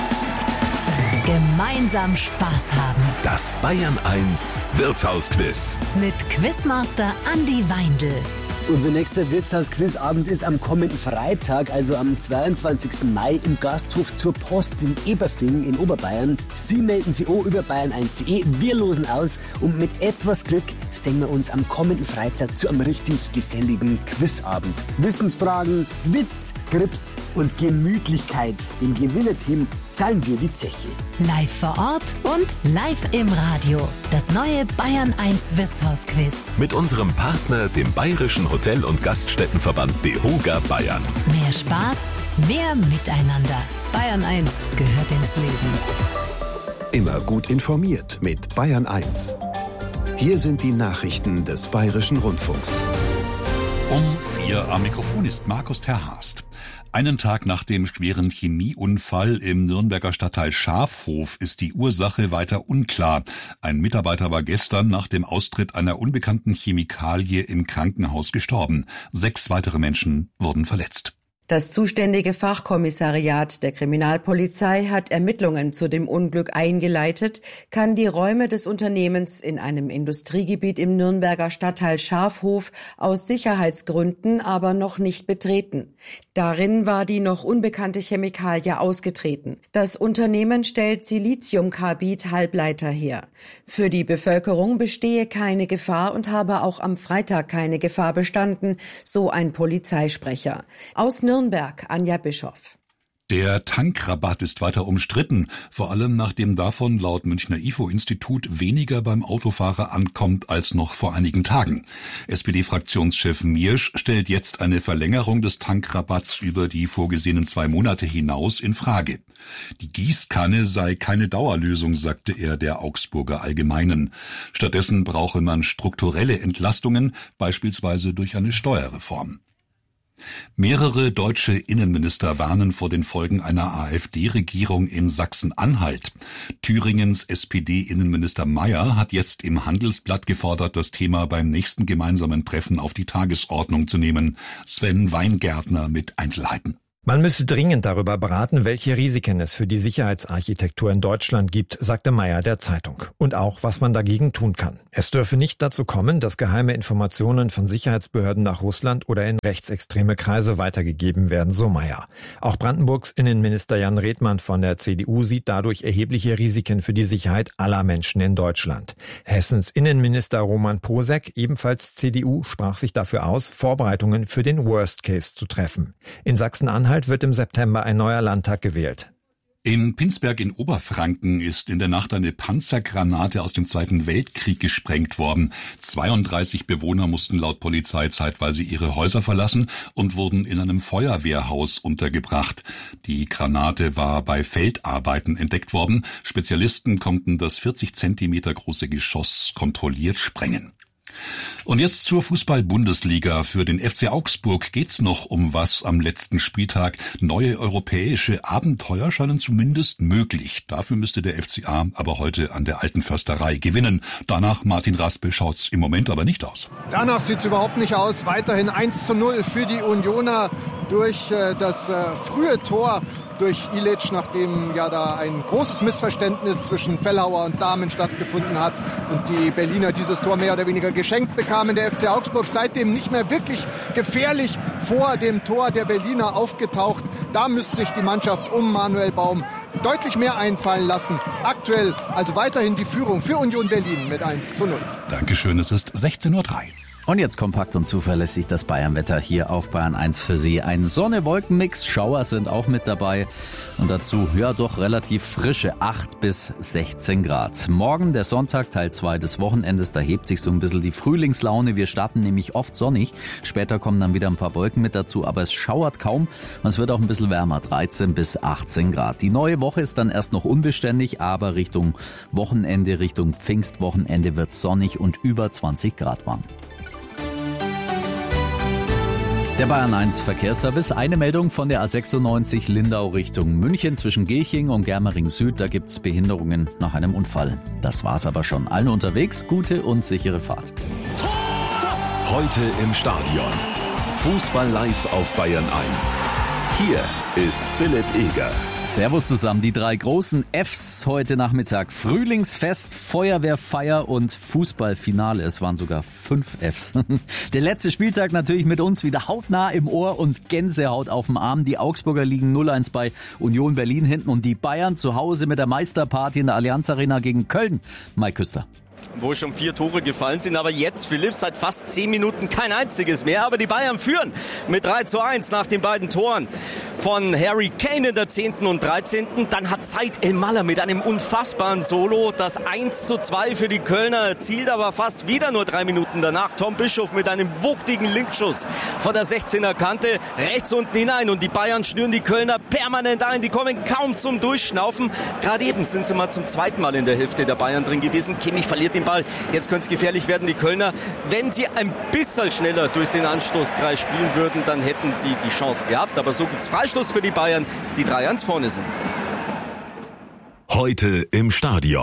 Gemeinsam Spaß haben. Das Bayern 1 Wirtshausquiz. Mit Quizmaster Andi Weindl. Unser nächster Wirtshaus-Quizabend ist am kommenden Freitag, also am 22. Mai im Gasthof zur Post in Eberfing in Oberbayern. Sie melden sich auch über bayern1.de. Wir losen aus und mit etwas Glück sehen wir uns am kommenden Freitag zu einem richtig geselligen Quizabend. Wissensfragen, Witz, Grips und Gemütlichkeit. Dem Gewinnerteam zahlen wir die Zeche. Live vor Ort und live im Radio. Das neue Bayern 1 Wirtshausquiz. Mit unserem Partner, dem Bayerischen Hotel- und Gaststättenverband DEHOGA Bayern. Mehr Spaß, mehr Miteinander. Bayern 1 gehört ins Leben. Immer gut informiert mit Bayern 1. Hier sind die Nachrichten des Bayerischen Rundfunks. Um 4 am Mikrofon ist Markus Terhast. Einen Tag nach dem schweren Chemieunfall im Nürnberger Stadtteil Schafhof ist die Ursache weiter unklar. Ein Mitarbeiter war gestern nach dem Austritt einer unbekannten Chemikalie im Krankenhaus gestorben. 6 weitere Menschen wurden verletzt. Das zuständige Fachkommissariat der Kriminalpolizei hat Ermittlungen zu dem Unglück eingeleitet, kann die Räume des Unternehmens in einem Industriegebiet im Nürnberger Stadtteil Schafhof aus Sicherheitsgründen aber noch nicht betreten. Darin war die noch unbekannte Chemikalie ausgetreten. Das Unternehmen stellt Siliziumkarbid-Halbleiter her. Für die Bevölkerung bestehe keine Gefahr und habe auch am Freitag keine Gefahr bestanden, so ein Polizeisprecher. Aus Nürnberg, Anja Bischoff. Der Tankrabatt ist weiter umstritten, vor allem nachdem davon laut Münchner IFO-Institut weniger beim Autofahrer ankommt als noch vor einigen Tagen. SPD-Fraktionschef Miersch stellt jetzt eine Verlängerung des Tankrabatts über die vorgesehenen 2 Monate hinaus in Frage. Die Gießkanne sei keine Dauerlösung, sagte er der Augsburger Allgemeinen. Stattdessen brauche man strukturelle Entlastungen, beispielsweise durch eine Steuerreform. Mehrere deutsche Innenminister warnen vor den Folgen einer AfD-Regierung in Sachsen-Anhalt. Thüringens SPD-Innenminister Mayer hat jetzt im Handelsblatt gefordert, das Thema beim nächsten gemeinsamen Treffen auf die Tagesordnung zu nehmen. Sven Weingärtner mit Einzelheiten. Man müsse dringend darüber beraten, welche Risiken es für die Sicherheitsarchitektur in Deutschland gibt, sagte Mayer der Zeitung. Und auch, was man dagegen tun kann. Es dürfe nicht dazu kommen, dass geheime Informationen von Sicherheitsbehörden nach Russland oder in rechtsextreme Kreise weitergegeben werden, so Mayer. Auch Brandenburgs Innenminister Jan Redmann von der CDU sieht dadurch erhebliche Risiken für die Sicherheit aller Menschen in Deutschland. Hessens Innenminister Roman Posek, ebenfalls CDU, sprach sich dafür aus, Vorbereitungen für den Worst Case zu treffen. In Sachsen-Anhalt wird im September ein neuer Landtag gewählt. In Pinsberg in Oberfranken ist in der Nacht eine Panzergranate aus dem Zweiten Weltkrieg gesprengt worden. 32 Bewohner mussten laut Polizei zeitweise ihre Häuser verlassen und wurden in einem Feuerwehrhaus untergebracht. Die Granate war bei Feldarbeiten entdeckt worden. Spezialisten konnten das 40 Zentimeter große Geschoss kontrolliert sprengen. Und jetzt zur Fußball-Bundesliga. Für den FC Augsburg geht's noch um was am letzten Spieltag. Neue europäische Abenteuer scheinen zumindest möglich. Dafür müsste der FCA aber heute an der Alten Försterei gewinnen. Danach, Martin Raspel, schaut's im Moment aber nicht aus. Danach sieht's überhaupt nicht aus. Weiterhin 1:0 für die Unioner durch das frühe Tor durch Ilic, nachdem ja da ein großes Missverständnis zwischen Fellhauer und Dahmen stattgefunden hat und die Berliner dieses Tor mehr oder weniger geschenkt bekamen. Der FC Augsburg seitdem nicht mehr wirklich gefährlich vor dem Tor der Berliner aufgetaucht. Da müsste sich die Mannschaft um Manuel Baum deutlich mehr einfallen lassen. Aktuell also weiterhin die Führung für Union Berlin mit 1:0. Dankeschön, es ist 16:03 Uhr. Und jetzt kompakt und zuverlässig das Bayernwetter hier auf Bayern 1 für Sie. Ein Sonne-Wolken-Mix, Schauer sind auch mit dabei und dazu ja doch relativ frische 8 bis 16 Grad. Morgen der Sonntag, Teil 2 des Wochenendes, da hebt sich so ein bisschen die Frühlingslaune. Wir starten nämlich oft sonnig, später kommen dann wieder ein paar Wolken mit dazu, aber es schauert kaum und es wird auch ein bisschen wärmer, 13 bis 18 Grad. Die neue Woche ist dann erst noch unbeständig, aber Richtung Wochenende, Richtung Pfingstwochenende wird es sonnig und über 20 Grad warm. Der Bayern 1 Verkehrsservice. Eine Meldung von der A96 Lindau Richtung München zwischen Gilching und Germering Süd. Da gibt's Behinderungen nach einem Unfall. Das war's aber schon. Allen unterwegs, gute und sichere Fahrt. Heute im Stadion. Fußball live auf Bayern 1. Hier ist Philipp Eger. Servus zusammen, die 3 großen Fs heute Nachmittag. Frühlingsfest, Feuerwehrfeier und Fußballfinale. Es waren sogar 5 Fs. Der letzte Spieltag natürlich mit uns wieder hautnah im Ohr und Gänsehaut auf dem Arm. Die Augsburger liegen 0-1 bei Union Berlin hinten und die Bayern zu Hause mit der Meisterparty in der Allianz Arena gegen Köln. Mike Küster. Wo schon 4 Tore gefallen sind, aber jetzt, Philipp, seit fast 10 Minuten kein einziges mehr. Aber die Bayern führen mit 3:1 nach den beiden Toren von Harry Kane in der 10. und 13. Dann hat Said El-Maller mit einem unfassbaren Solo das 1:2 für die Kölner erzielt, aber fast wieder nur 3 Minuten danach. Tom Bischof mit einem wuchtigen Linkschuss von der 16er Kante rechts unten hinein und die Bayern schnüren die Kölner permanent ein. Die kommen kaum zum Durchschnaufen. Gerade eben sind sie mal zum zweiten Mal in der Hälfte der Bayern drin gewesen. Kimmich verliert den Ball. Jetzt könnte es gefährlich werden. Die Kölner, wenn sie ein bisschen schneller durch den Anstoßkreis spielen würden, dann hätten sie die Chance gehabt. Aber so gibt's Freistoß für die Bayern, die 3:1 vorne sind. Heute im Stadion.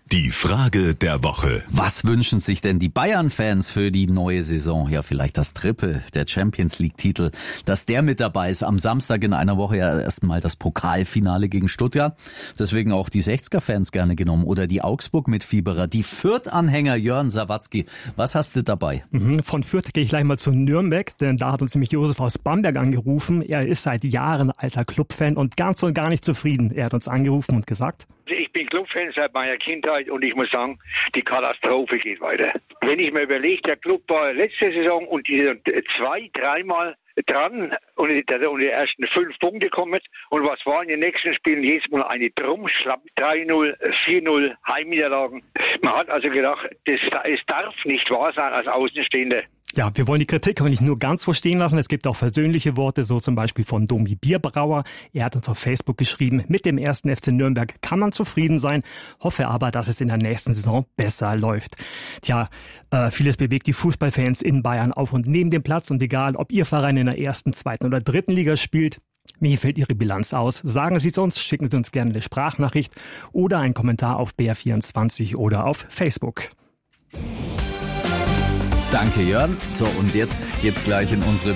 Die Frage der Woche. Was wünschen sich denn die Bayern-Fans für die neue Saison? Ja, vielleicht das Triple, der Champions-League-Titel, dass der mit dabei ist. Am Samstag in einer Woche ja erstmal das Pokalfinale gegen Stuttgart. Deswegen auch die 60er-Fans gerne genommen. Oder die Augsburg-Mitfieberer, die Fürth-Anhänger Jörn Sawatzki. Was hast du dabei? Von Fürth gehe ich gleich mal zu Nürnberg, denn da hat uns nämlich Josef aus Bamberg angerufen. Er ist seit Jahren alter Clubfan und ganz und gar nicht zufrieden. Er hat uns angerufen und gesagt: Ich bin Clubfan seit meiner Kindheit und ich muss sagen, die Katastrophe geht weiter. Wenn ich mir überlege, der Club war letzte Saison und die 2-3 Mal dran und die ersten 5 Punkte kommen. Und was war in den nächsten Spielen? Jedes Mal eine Drumschlapp, 3-0, 4-0 Heimniederlagen. Man hat also gedacht, es darf nicht wahr sein als Außenstehender. Ja, wir wollen die Kritik aber nicht nur ganz so stehen lassen. Es gibt auch versöhnliche Worte, so zum Beispiel von Domi Bierbrauer. Er hat uns auf Facebook geschrieben, mit dem 1. FC Nürnberg kann man zufrieden sein, hoffe aber, dass es in der nächsten Saison besser läuft. Tja, vieles bewegt die Fußballfans in Bayern auf und neben dem Platz und egal, ob Ihr Verein in der 1., 2. oder 3. Liga spielt, mir fällt Ihre Bilanz aus. Sagen Sie es uns, schicken Sie uns gerne eine Sprachnachricht oder einen Kommentar auf BR24 oder auf Facebook. Danke, Jörn. So, und jetzt geht's gleich in unsere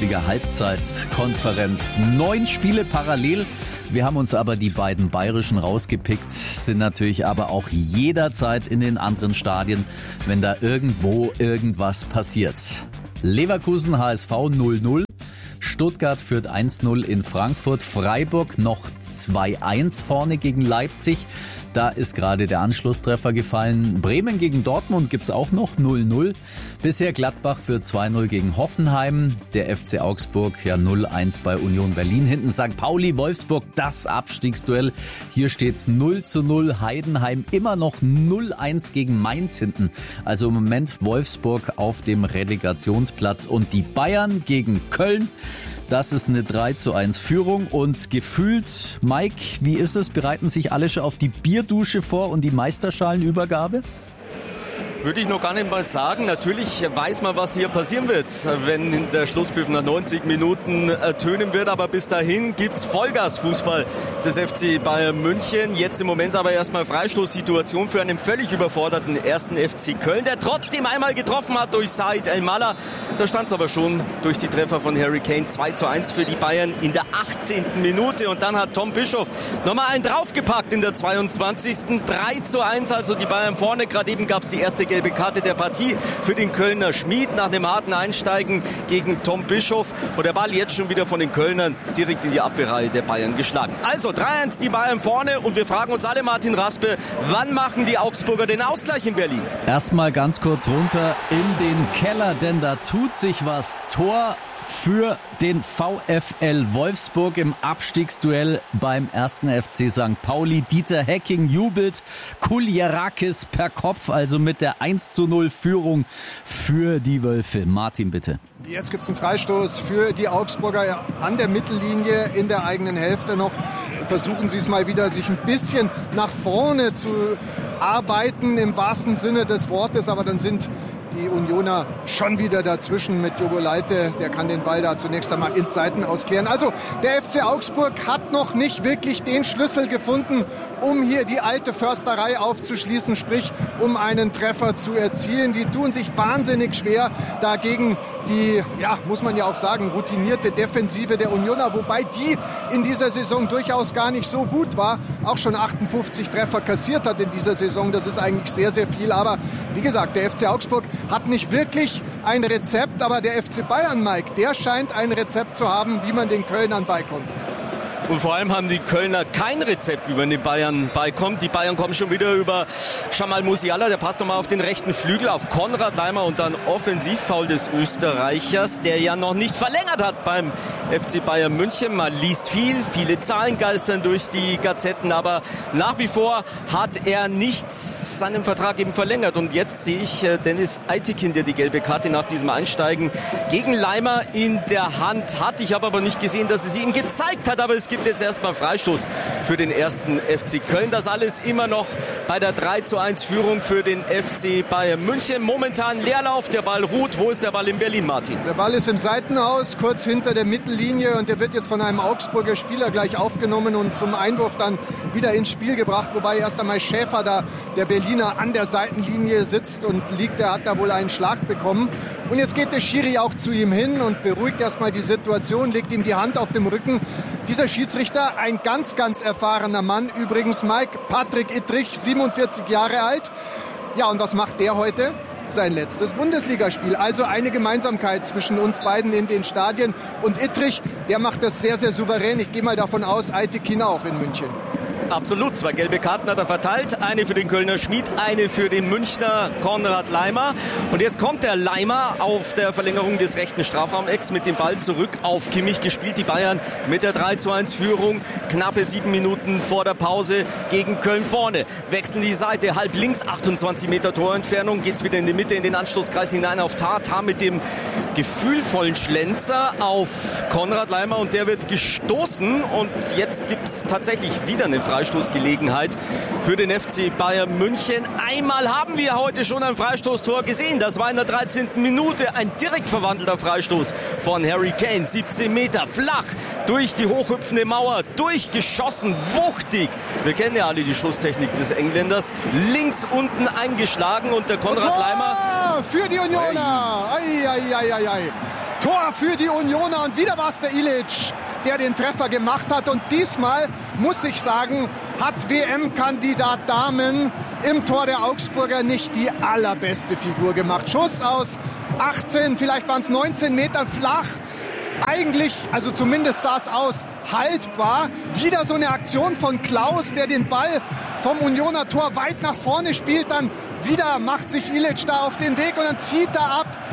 Bundesliga-Halbzeitkonferenz. 9 Spiele parallel. Wir haben uns aber die beiden bayerischen rausgepickt, sind natürlich aber auch jederzeit in den anderen Stadien, wenn da irgendwo irgendwas passiert. Leverkusen HSV 0-0. Stuttgart führt 1-0 in Frankfurt. Freiburg noch 2-1 vorne gegen Leipzig. Da ist gerade der Anschlusstreffer gefallen. Bremen gegen Dortmund gibt's auch noch 0-0. Bisher Gladbach führt 2-0 gegen Hoffenheim. Der FC Augsburg ja 0-1 bei Union Berlin. Hinten St. Pauli, Wolfsburg, das Abstiegsduell. Hier steht's 0-0. Heidenheim immer noch 0-1 gegen Mainz hinten. Also im Moment Wolfsburg auf dem Relegationsplatz. Und die Bayern gegen Köln. Das ist eine 3-1 Führung und gefühlt, Mike, wie ist es? Bereiten sich alle schon auf die Bierdusche vor und die Meisterschalenübergabe? Würde ich noch gar nicht mal sagen. Natürlich weiß man, was hier passieren wird, wenn der Schlusspfiff nach 90 Minuten ertönen wird. Aber bis dahin gibt's Vollgas-Fußball des FC Bayern München. Jetzt im Moment aber erstmal Freistoßsituation für einen völlig überforderten 1. FC Köln, der trotzdem einmal getroffen hat durch Said El-Mallah. Da stand's aber schon durch die Treffer von Harry Kane 2-1 für die Bayern in der 18. Minute. Und dann hat Tom Bischoff nochmal einen draufgepackt in der 22. 3-1, also die Bayern vorne. Gerade eben gab's die erste gelbe Karte der Partie für den Kölner Schmied nach einem harten Einsteigen gegen Tom Bischoff. Und der Ball jetzt schon wieder von den Kölnern direkt in die Abwehrreihe der Bayern geschlagen. Also 3-1 die Bayern vorne und wir fragen uns alle, Martin Raspe, wann machen die Augsburger den Ausgleich in Berlin? Erstmal ganz kurz runter in den Keller, denn da tut sich was. Tor für den VfL Wolfsburg im Abstiegsduell beim 1. FC St. Pauli. Dieter Hecking jubelt, Kulierakis per Kopf, also mit der 1-0 Führung für die Wölfe. Martin, bitte. Jetzt gibt's einen Freistoß für die Augsburger an der Mittellinie in der eigenen Hälfte noch. Versuchen sie es mal wieder, sich ein bisschen nach vorne zu arbeiten im wahrsten Sinne des Wortes, aber dann sind die Unioner schon wieder dazwischen mit Jogo Leite. Der kann den Ball da zunächst einmal ins Seitenaus klären. Also der FC Augsburg hat noch nicht wirklich den Schlüssel gefunden, um hier die alte Försterei aufzuschließen, sprich um einen Treffer zu erzielen. Die tun sich wahnsinnig schwer dagegen die, ja, muss man ja auch sagen, routinierte Defensive der Unioner, wobei die in dieser Saison durchaus gar nicht so gut war, auch schon 58 Treffer kassiert hat in dieser Saison. Das ist eigentlich sehr, sehr viel. Aber wie gesagt, der FC Augsburg hat nicht wirklich ein Rezept, aber der FC Bayern, Mike, der scheint ein Rezept zu haben, wie man den Kölnern beikommt. Und vor allem haben die Kölner kein Rezept, wie man den Bayern beikommt. Die Bayern kommen schon wieder über Jamal Musiala, der passt nochmal auf den rechten Flügel, auf Konrad Laimer und dann Offensivfoul des Österreichers, der ja noch nicht verlängert hat beim FC Bayern München. Man liest viele Zahlen geistern durch die Gazetten, aber nach wie vor hat er nicht seinen Vertrag eben verlängert. Und jetzt sehe ich Dennis Eitekin, der die gelbe Karte nach diesem Einsteigen gegen Laimer in der Hand hat. Ich habe aber nicht gesehen, dass es ihm gezeigt hat, aber es gibt gibt jetzt erstmal Freistoß für den ersten FC Köln. Das alles immer noch bei der 3:1 Führung für den FC Bayern München. Momentan Leerlauf, der Ball ruht. Wo ist der Ball in Berlin, Martin? Der Ball ist im Seitenhaus, kurz hinter der Mittellinie, und der wird jetzt von einem Augsburger Spieler gleich aufgenommen und zum Einwurf dann wieder ins Spiel gebracht, wobei erst einmal Schäfer da, der Berliner, an der Seitenlinie sitzt und liegt. Der hat da wohl einen Schlag bekommen. Und jetzt geht der Schiri auch zu ihm hin und beruhigt erstmal die Situation, legt ihm die Hand auf dem Rücken. Dieser Schiedsrichter, ein ganz, ganz erfahrener Mann, übrigens Mike, Patrick Ittrich, 47 Jahre alt. Ja, und was macht der heute? Sein letztes Bundesligaspiel. Also eine Gemeinsamkeit zwischen uns beiden in den Stadien. Und Ittrich, der macht das sehr, sehr souverän. Ich gehe mal davon aus, Aytekin auch in München. Absolut, 2 gelbe Karten hat er verteilt. Eine für den Kölner Schmied, eine für den Münchner Konrad Laimer. Und jetzt kommt der Laimer auf der Verlängerung des rechten Strafraumecks mit dem Ball zurück auf Kimmich gespielt. Die Bayern mit der 3:1 Führung. Knappe 7 Minuten vor der Pause gegen Köln vorne. Wechseln die Seite, halb links, 28 Meter Torentfernung. Geht's wieder in die Mitte, in den Anschlusskreis hinein auf Tata mit dem gefühlvollen Schlenzer auf Konrad Laimer. Und der wird gestoßen. Und jetzt gibt's tatsächlich wieder eine Freistoßgelegenheit für den FC Bayern München. Einmal haben wir heute schon ein Freistoßtor gesehen. Das war in der 13. Minute ein direkt verwandelter Freistoß von Harry Kane. 17 Meter flach durch die hochhüpfende Mauer, durchgeschossen, wuchtig. Wir kennen ja alle die Schusstechnik des Engländers. Links unten eingeschlagen und der Konrad Laimer. Für die Unioner. Ei. Tor für die Unioner und wieder war es der Ilic, der den Treffer gemacht hat. Und diesmal, muss ich sagen, hat WM-Kandidat Dahmen im Tor der Augsburger nicht die allerbeste Figur gemacht. Schuss aus 18, vielleicht waren es 19 Meter flach. Eigentlich, also zumindest sah es aus, haltbar. Wieder so eine Aktion von Klaus, der den Ball vom Unioner Tor weit nach vorne spielt. Dann wieder macht sich Ilic da auf den Weg und dann zieht er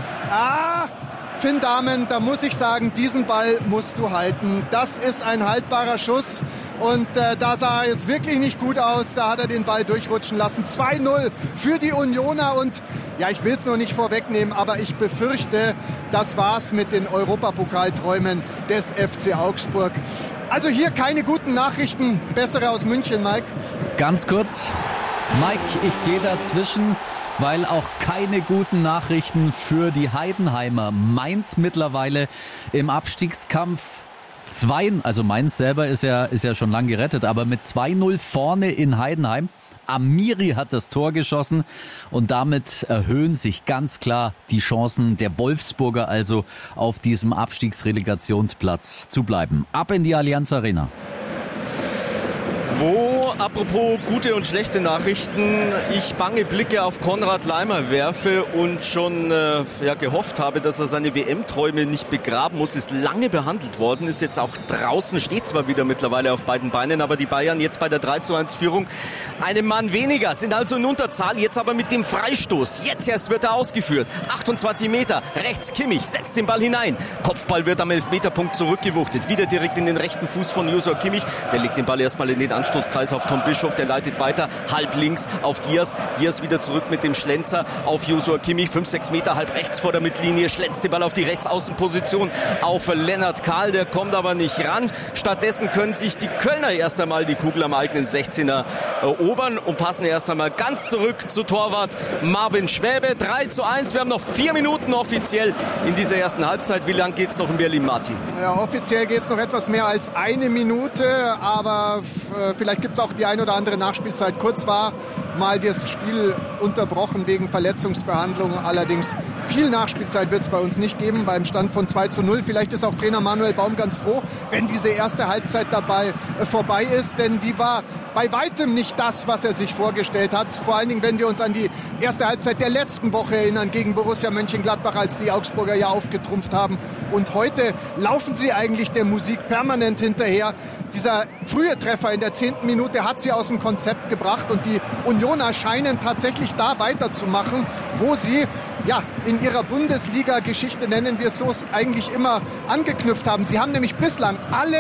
ab. Finn Dahmen, da muss ich sagen, diesen Ball musst du halten. Das ist ein haltbarer Schuss. Und da sah er jetzt wirklich nicht gut aus. Da hat er den Ball durchrutschen lassen. 2:0 für die Unioner. Und ja, ich will es noch nicht vorwegnehmen, aber ich befürchte, das war's mit den Europapokalträumen des FC Augsburg. Also hier keine guten Nachrichten. Bessere aus München, Mike. Ganz kurz, Mike, ich gehe dazwischen, weil auch keine guten Nachrichten für die Heidenheimer. Mainz mittlerweile im Abstiegskampf. Also Mainz selber ist ja schon lang gerettet, aber mit 2:0 vorne in Heidenheim. Amiri hat das Tor geschossen und damit erhöhen sich ganz klar die Chancen der Wolfsburger, also auf diesem Abstiegsrelegationsplatz zu bleiben. Ab in die Allianz Arena. Wo, apropos gute und schlechte Nachrichten, ich bange Blicke auf Konrad Laimer werfe und schon gehofft habe, dass er seine WM-Träume nicht begraben muss, ist lange behandelt worden, ist jetzt auch draußen, steht zwar wieder mittlerweile auf beiden Beinen, aber die Bayern jetzt bei der 3:1 Führung einen Mann weniger, sind also in Unterzahl, jetzt aber mit dem Freistoß, jetzt erst wird er ausgeführt, 28 Meter, rechts Kimmich, setzt den Ball hinein, Kopfball wird am Elfmeterpunkt zurückgewuchtet, wieder direkt in den rechten Fuß von Joshua Kimmich, der legt den Ball erstmal in den Anstoßkreis auf Tom Bischof, der leitet weiter, halb links auf Diaz wieder zurück mit dem Schlenzer auf Joshua Kimmich, 5-6 Meter halb rechts vor der Mittellinie, schlänzt den Ball auf die Rechtsaußenposition auf Lennart Kahl, der kommt aber nicht ran. Stattdessen können sich die Kölner erst einmal die Kugel am eigenen 16er erobern und passen erst einmal ganz zurück zu Torwart Marvin Schwäbe. 3:1, wir haben noch 4 Minuten offiziell in dieser ersten Halbzeit. Wie lang geht's noch in Berlin, Martin? Ja, offiziell geht's noch etwas mehr als 1 Minute, aber vielleicht gibt es auch die ein oder andere Nachspielzeit. Kurz war mal das Spiel unterbrochen wegen Verletzungsbehandlung. Allerdings viel Nachspielzeit wird es bei uns nicht geben beim Stand von 2:0. Vielleicht ist auch Trainer Manuel Baum ganz froh, wenn diese erste Halbzeit dabei vorbei ist, denn die war bei weitem nicht das, was er sich vorgestellt hat. Vor allen Dingen, wenn wir uns an die erste Halbzeit der letzten Woche erinnern gegen Borussia Mönchengladbach, als die Augsburger ja aufgetrumpft haben. Und heute laufen sie eigentlich der Musik permanent hinterher. Dieser frühe Treffer in der 10. Minute hat sie aus dem Konzept gebracht und die Unioner scheinen tatsächlich da weiterzumachen, wo sie in ihrer Bundesliga-Geschichte, nennen wir es so, eigentlich immer angeknüpft haben. Sie haben nämlich bislang alle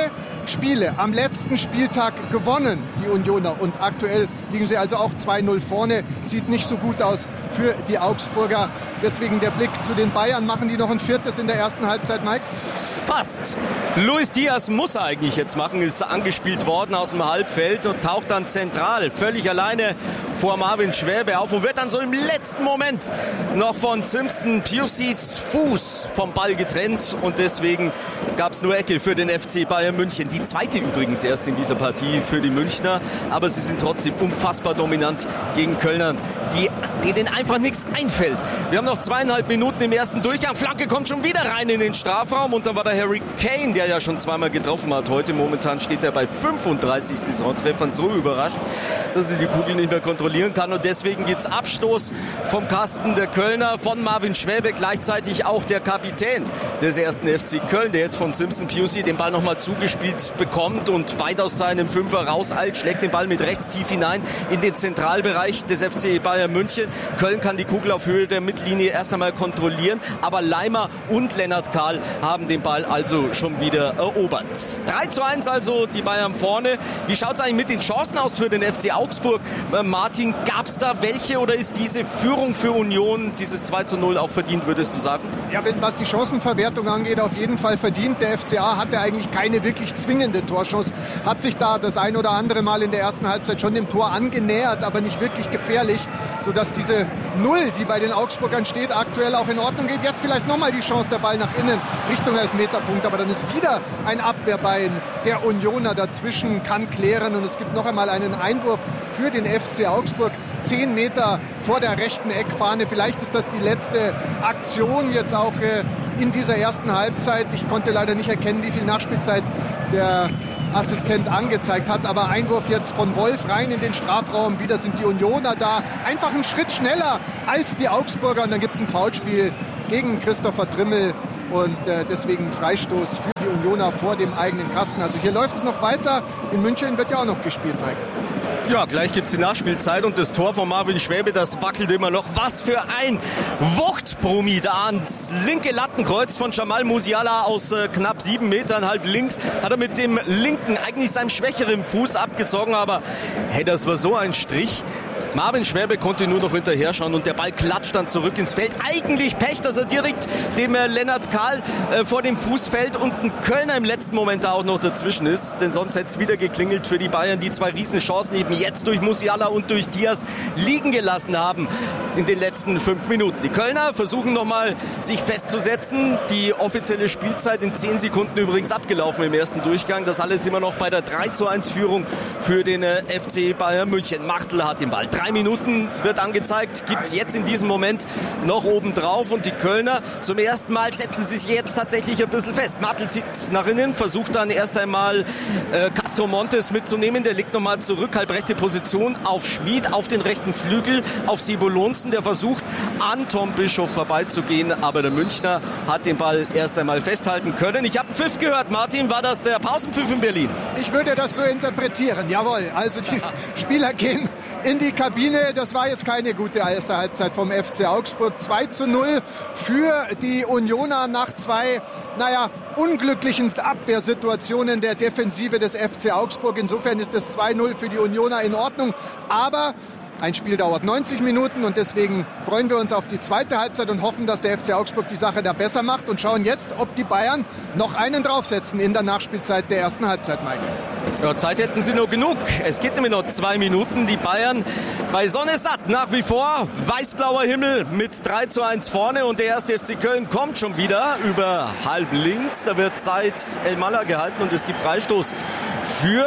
Spiele am letzten Spieltag gewonnen, die Unioner. Und aktuell liegen sie also auch 2-0 vorne. Sieht nicht so gut aus für die Augsburger. Deswegen der Blick zu den Bayern. Machen die noch ein viertes in der ersten Halbzeit, Mike? Fast. Luis Diaz muss er eigentlich jetzt machen, ist angespielt worden aus dem Halbfeld und taucht dann zentral, völlig alleine vor Marvin Schwäbe auf und wird dann so im letzten Moment noch von Simpson Piusis Fuß vom Ball getrennt und deswegen gab es nur Ecke für den FC Bayern München. Die zweite übrigens erst in dieser Partie für die Münchner, aber sie sind trotzdem unfassbar dominant gegen Kölner, denen einfach nichts einfällt. Wir haben noch 2,5 Minuten im ersten Durchgang. Flanke kommt schon wieder rein in den Strafraum und dann war der Harry Kane, der ja schon zweimal getroffen hat heute. Momentan steht er bei 35 Saisontreffern, so überrascht, dass er die Kugel nicht mehr kontrollieren kann und deswegen gibt's Abstoß vom Kasten der Kölner von Marvin Schwäbe, gleichzeitig auch der Kapitän des ersten FC Köln, der jetzt von Simpson Piusi den Ball nochmal zugespielt bekommt und weit aus seinem Fünfer rauseilt, schlägt den Ball mit rechts tief hinein in den Zentralbereich des FC Bayern München. Köln kann die Kugel auf Höhe der Mittellinie erst einmal kontrollieren, aber Leimer und Lennart Kahl haben den Ball also schon wieder erobert. 3:1 also die Bayern vorne. Wie schaut es eigentlich mit den Chancen aus für den FC Augsburg? Martin, gab es da welche oder ist diese Führung für Union, dieses 2:0 auch verdient, würdest du sagen? Ja, was die Chancenverwertung angeht, auf jeden Fall verdient. Der FCA hatte eigentlich keine wirklich zwingende Torchance, hat sich da das ein oder andere Mal in der ersten Halbzeit schon dem Tor angenähert, aber nicht wirklich gefährlich, sodass diese 0, die bei den Augsburgern steht, aktuell auch in Ordnung geht. Jetzt vielleicht nochmal die Chance, der Ball nach innen Richtung Elfmeterpunkt, aber dann ist wieder ein Abwehrbein der Unioner dazwischen, kann klären und es gibt noch einmal einen Einwurf für den FC Augsburg, 10 Meter vor der rechten Eckfahne. Vielleicht ist das die letzte Aktion jetzt auch in dieser ersten Halbzeit. Ich konnte leider nicht erkennen, wie viel Nachspielzeit der Assistent angezeigt hat, aber Einwurf jetzt von Wolf rein in den Strafraum. Wieder sind die Unioner da, einfach einen Schritt schneller als die Augsburger und dann gibt es ein Foulspiel gegen Christopher Trimmel und deswegen Freistoß für die Unioner vor dem eigenen Kasten. Also hier läuft es noch weiter. In München wird ja auch noch gespielt, Mike. Ja, gleich gibt's die Nachspielzeit und das Tor von Marvin Schwäbe, das wackelt immer noch. Was für ein Wuchtbrummi da ans linke Lattenkreuz von Jamal Musiala aus knapp 7 Metern, halb links. Hat er mit dem linken, eigentlich seinem schwächeren Fuß abgezogen, aber hey, das war so ein Strich. Marvin Schwäbe konnte nur noch hinterher schauen und der Ball klatscht dann zurück ins Feld. Eigentlich Pech, dass er direkt dem Lennart Kahl vor dem Fuß fällt und ein Kölner im letzten Moment da auch noch dazwischen ist. Denn sonst hätte es wieder geklingelt für die Bayern, die 2 Riesenchancen eben jetzt durch Musiala und durch Diaz liegen gelassen haben in den letzten 5 Minuten. Die Kölner versuchen nochmal sich festzusetzen. Die offizielle Spielzeit in 10 Sekunden übrigens abgelaufen im ersten Durchgang. Das alles immer noch bei der 3:1 Führung für den FC Bayern München. Martl hat den Ball. 3 Minuten wird angezeigt, gibt es jetzt in diesem Moment noch oben drauf und die Kölner zum ersten Mal setzen sich jetzt tatsächlich ein bisschen fest. Martl zieht nach innen, versucht dann erst einmal Castro Montes mitzunehmen, der legt nochmal zurück, halbrechte Position auf Schmid, auf den rechten Flügel, auf Sibo Lonzen, der versucht an Tom Bischof vorbeizugehen, aber der Münchner hat den Ball erst einmal festhalten können. Ich habe einen Pfiff gehört, Martin, war das der Pausenpfiff in Berlin? Ich würde das so interpretieren, jawohl, also die Spieler gehen in die Kabine. Das war jetzt keine gute erste Halbzeit vom FC Augsburg. 2:0 für die Unioner nach 2, unglücklichen Abwehrsituationen der Defensive des FC Augsburg. Insofern ist das 2:0 für die Unioner in Ordnung. Aber ein Spiel dauert 90 Minuten und deswegen freuen wir uns auf die zweite Halbzeit und hoffen, dass der FC Augsburg die Sache da besser macht und schauen jetzt, ob die Bayern noch einen draufsetzen in der Nachspielzeit der ersten Halbzeit, Mike. Ja, Zeit hätten sie noch genug. Es geht nämlich noch 2 Minuten. Die Bayern bei Sonne satt nach wie vor. Weiß-blauer Himmel mit 3:1 vorne und der erste FC Köln kommt schon wieder über halb links. Da wird Zeit Elmalah gehalten und es gibt Freistoß für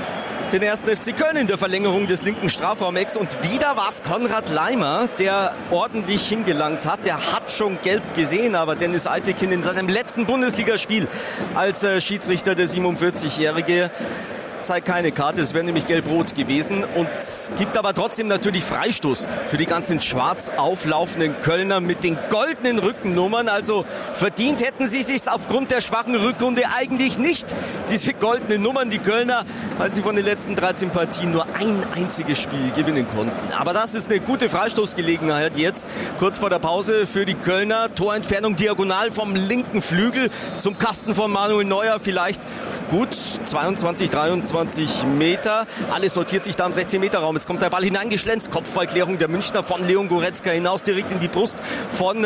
den ersten FC Köln in der Verlängerung des linken Strafraumecks. Und wieder war es Konrad Leimer, der ordentlich hingelangt hat. Der hat schon gelb gesehen, aber Dennis Altekin in seinem letzten Bundesligaspiel als Schiedsrichter, der 47-Jährige, zeigt keine Karte, es wäre nämlich gelb-rot gewesen und gibt aber trotzdem natürlich Freistoß für die ganzen schwarz auflaufenden Kölner mit den goldenen Rückennummern. Also verdient hätten sie sich aufgrund der schwachen Rückrunde eigentlich nicht, diese goldenen Nummern, die Kölner, weil sie von den letzten 13 Partien nur ein einziges Spiel gewinnen konnten. Aber das ist eine gute Freistoßgelegenheit jetzt, kurz vor der Pause für die Kölner. Torentfernung diagonal vom linken Flügel zum Kasten von Manuel Neuer, vielleicht gut. 22, 23 Meter. Alles sortiert sich da im 16-Meter-Raum. Jetzt kommt der Ball hineingeschlänzt. Kopfballklärung der Münchner von Leon Goretzka hinaus direkt in die Brust von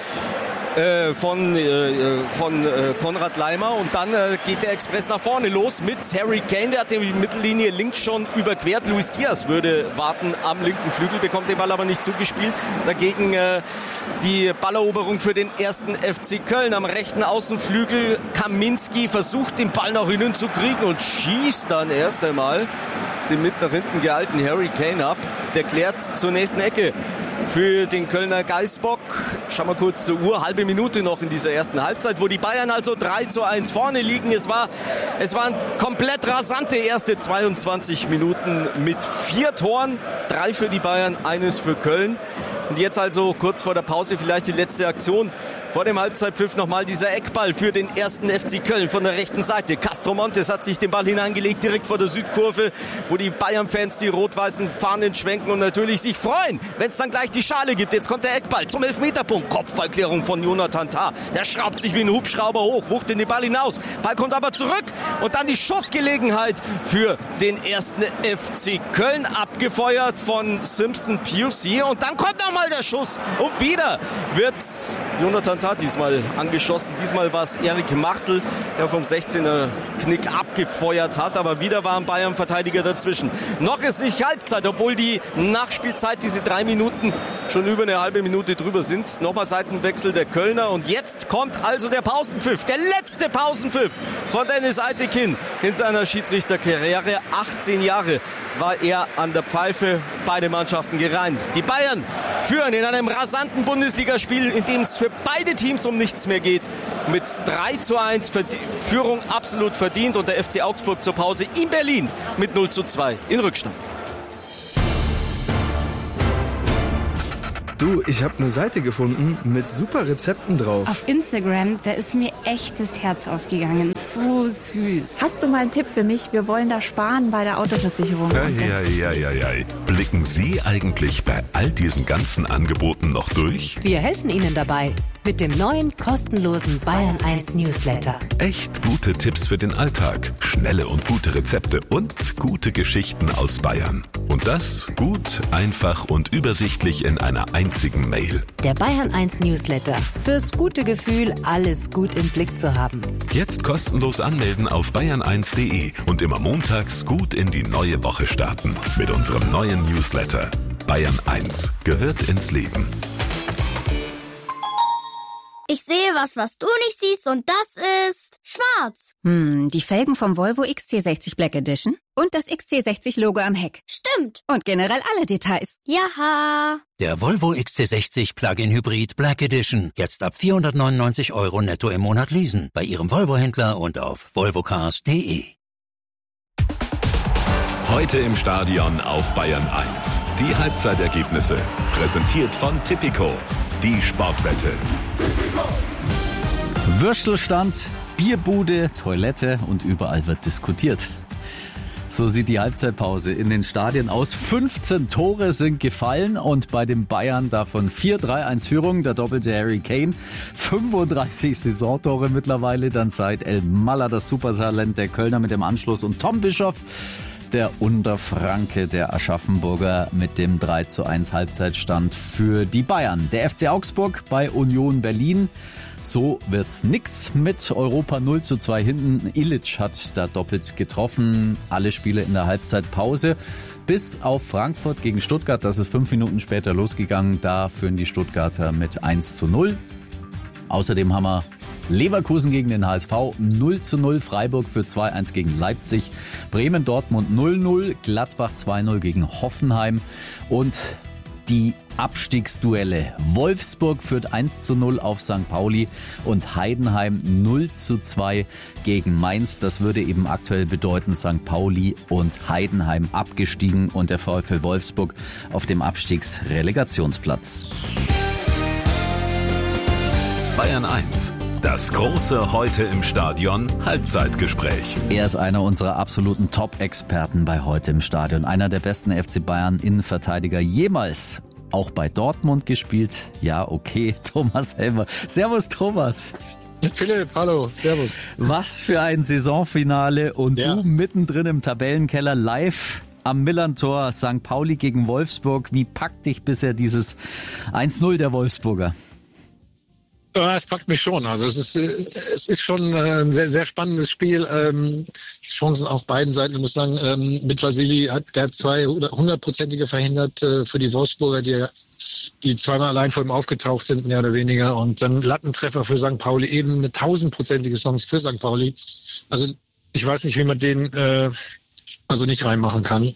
Konrad Laimer, und dann geht der Express nach vorne los mit Harry Kane, der hat die Mittellinie links schon überquert. Luis Diaz würde warten am linken Flügel, bekommt den Ball aber nicht zugespielt. Dagegen die Balleroberung für den ersten FC Köln am rechten Außenflügel. Kaminski versucht den Ball nach innen zu kriegen und schießt dann erst einmal den mit nach hinten gehaltenen Harry Kane ab. Der klärt zur nächsten Ecke für den Kölner Geißbock. Schauen wir kurz zur Uhr. Halbe Minute noch in dieser ersten Halbzeit, wo die Bayern also 3:1 vorne liegen. Es waren komplett rasante erste 22 Minuten mit 4 Toren. 3 für die Bayern, 1 für Köln. Und jetzt also kurz vor der Pause vielleicht die letzte Aktion. Vor dem Halbzeitpfiff nochmal dieser Eckball für den ersten FC Köln von der rechten Seite. Castro Montes hat sich den Ball hineingelegt, direkt vor der Südkurve, wo die Bayern-Fans die rot-weißen Fahnen schwenken und natürlich sich freuen, wenn es dann gleich die Schale gibt. Jetzt kommt der Eckball zum Elfmeterpunkt. Kopfballklärung von Jonathan Tah. Der schraubt sich wie ein Hubschrauber hoch, wuchtet den Ball hinaus. Ball kommt aber zurück und dann die Schussgelegenheit für den ersten FC Köln, abgefeuert von Simpson Piusi. Und dann kommt nochmal der Schuss und wieder wird Jonathan Tah diesmal angeschossen. Diesmal war es Erik Martel, der vom 16er Knick abgefeuert hat, aber wieder war ein Bayern-Verteidiger dazwischen. Noch ist nicht Halbzeit, obwohl die Nachspielzeit, diese 3 Minuten, schon über eine halbe Minute drüber sind. Nochmal Seitenwechsel der Kölner und jetzt kommt also der Pausenpfiff, der letzte Pausenpfiff von Dennis Eitekin in seiner Schiedsrichterkarriere. 18 Jahre war er an der Pfeife, beide Mannschaften gereint. Die Bayern führen in einem rasanten Bundesligaspiel, in dem es für beide Teams um nichts mehr geht, mit 3:1 Führung absolut verdient, und der FC Augsburg zur Pause in Berlin mit 0:2 in Rückstand. Du, ich habe eine Seite gefunden mit super Rezepten drauf. Auf Instagram, da ist mir echt das Herz aufgegangen. So süß. Hast du mal einen Tipp für mich? Wir wollen da sparen bei der Autoversicherung. Ja. Blicken Sie eigentlich bei all diesen ganzen Angeboten noch durch? Wir helfen Ihnen dabei mit dem neuen kostenlosen Bayern 1 Newsletter. Echt gute Tipps für den Alltag, schnelle und gute Rezepte und gute Geschichten aus Bayern. Und das gut, einfach und übersichtlich in einer einzigen Mail. Der Bayern 1 Newsletter. Fürs gute Gefühl, alles gut im Blick zu haben. Jetzt kostenlos anmelden auf bayern1.de und immer montags gut in die neue Woche starten. Mit unserem neuen Newsletter. Bayern 1 gehört ins Leben. Ich sehe was du nicht siehst, und das ist schwarz. Die Felgen vom Volvo XC60 Black Edition und das XC60-Logo am Heck. Stimmt. Und generell alle Details. Jaha. Der Volvo XC60 Plug-in Hybrid Black Edition. Jetzt ab 499 € netto im Monat leasen. Bei Ihrem Volvo-Händler und auf volvocars.de. Heute im Stadion auf Bayern 1. Die Halbzeitergebnisse. Präsentiert von Tipico. Die Sportwette. Würstelstand, Bierbude, Toilette und überall wird diskutiert. So sieht die Halbzeitpause in den Stadien aus. 15 Tore sind gefallen und bei den Bayern davon 4-3-1 Führung. Der doppelte Harry Kane, 35 Saisontore mittlerweile. Dann seit El Malla das Supertalent der Kölner mit dem Anschluss und Tom Bischoff, der Unterfranke, der Aschaffenburger, mit dem 3:1 Halbzeitstand für die Bayern. Der FC Augsburg bei Union Berlin. So wird's nix mit Europa 0:2 hinten. Illich hat da doppelt getroffen. Alle Spiele in der Halbzeitpause. Bis auf Frankfurt gegen Stuttgart. Das ist 5 Minuten später losgegangen. Da führen die Stuttgarter mit 1:0. Außerdem haben wir Leverkusen gegen den HSV 0:0, Freiburg für 2:1 gegen Leipzig, Bremen Dortmund 0:0, Gladbach 2:0 gegen Hoffenheim und die Abstiegsduelle. Wolfsburg führt 1:0 auf St. Pauli und Heidenheim 0:2 gegen Mainz. Das würde eben aktuell bedeuten, St. Pauli und Heidenheim abgestiegen und der VfL Wolfsburg auf dem Abstiegsrelegationsplatz. Bayern 1. Das große Heute im Stadion Halbzeitgespräch. Er ist einer unserer absoluten Top-Experten bei Heute im Stadion. Einer der besten FC Bayern Innenverteidiger jemals. Auch bei Dortmund gespielt. Ja, okay, Thomas Helmer. Servus, Thomas. Philipp, hallo, servus. Was für ein Saisonfinale und du mittendrin im Tabellenkeller live am Millerntor, St. Pauli gegen Wolfsburg. Wie packt dich bisher dieses 1-0 der Wolfsburger? Ja, es packt mich schon. Also es ist schon ein sehr, sehr spannendes Spiel. Chancen auf beiden Seiten. Ich muss sagen, mit Vasili der hat 200-prozentige verhindert für die Wolfsburger, die zweimal allein vor ihm aufgetaucht sind, mehr oder weniger. Und dann Lattentreffer für St. Pauli, eben eine 1000-prozentige Chance für St. Pauli. Also ich weiß nicht, wie man den nicht reinmachen kann.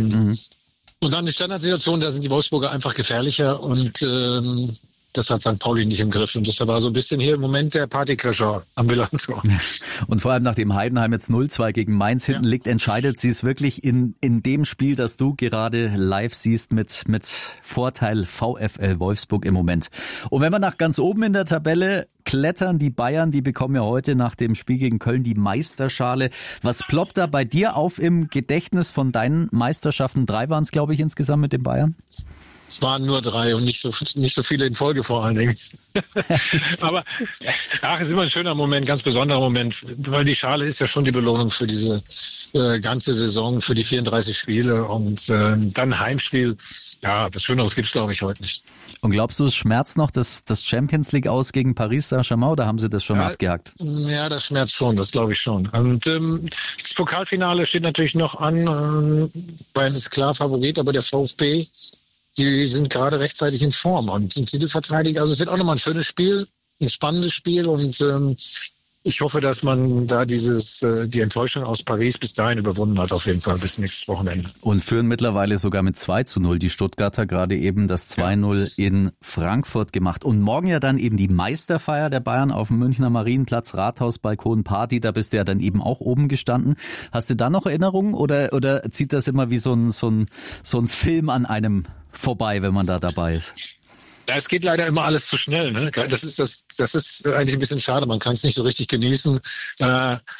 Und dann die Standardsituation, da sind die Wolfsburger einfach gefährlicher und das hat St. Pauli nicht im Griff. Und das war so ein bisschen hier im Moment der Partycrasher am Millantor. Und vor allem nachdem Heidenheim jetzt 0-2 gegen Mainz hinten liegt, entscheidet sie es wirklich in dem Spiel, das du gerade live siehst mit Vorteil VfL Wolfsburg im Moment. Und wenn wir nach ganz oben in der Tabelle klettern, die Bayern, die bekommen ja heute nach dem Spiel gegen Köln die Meisterschale. Was ploppt da bei dir auf im Gedächtnis von deinen Meisterschaften? 3 waren es, glaube ich, insgesamt mit den Bayern? Es waren nur 3 und nicht so viele in Folge vor allen Dingen. Aber es ist immer ein schöner Moment, ganz besonderer Moment, weil die Schale ist ja schon die Belohnung für diese ganze Saison, für die 34 Spiele und dann Heimspiel. Ja, was Schöneres gibt's, glaube ich, heute nicht. Und glaubst du, es schmerzt noch das Champions League aus gegen Paris Saint-Germain oder haben sie das schon abgehakt? Ja, das schmerzt schon, das glaube ich schon. Und das Pokalfinale steht natürlich noch an. Bayern ist klar Favorit, aber der VfB, die sind gerade rechtzeitig in Form und sind Titelverteidiger. Also es wird auch nochmal ein schönes Spiel, ein spannendes Spiel und ich hoffe, dass man da die Enttäuschung aus Paris bis dahin überwunden hat, auf jeden Fall bis nächstes Wochenende. Und führen mittlerweile sogar mit 2-0. Die Stuttgarter gerade eben das 2-0 in Frankfurt gemacht. Und morgen ja dann eben die Meisterfeier der Bayern auf dem Münchner Marienplatz, Rathaus, Balkon, Party. Da bist du ja dann eben auch oben gestanden. Hast du da noch Erinnerungen oder zieht das immer wie so ein Film an einem vorbei, wenn man da dabei ist? Ja, es geht leider immer alles zu schnell. Ne? Das ist eigentlich ein bisschen schade. Man kann es nicht so richtig genießen.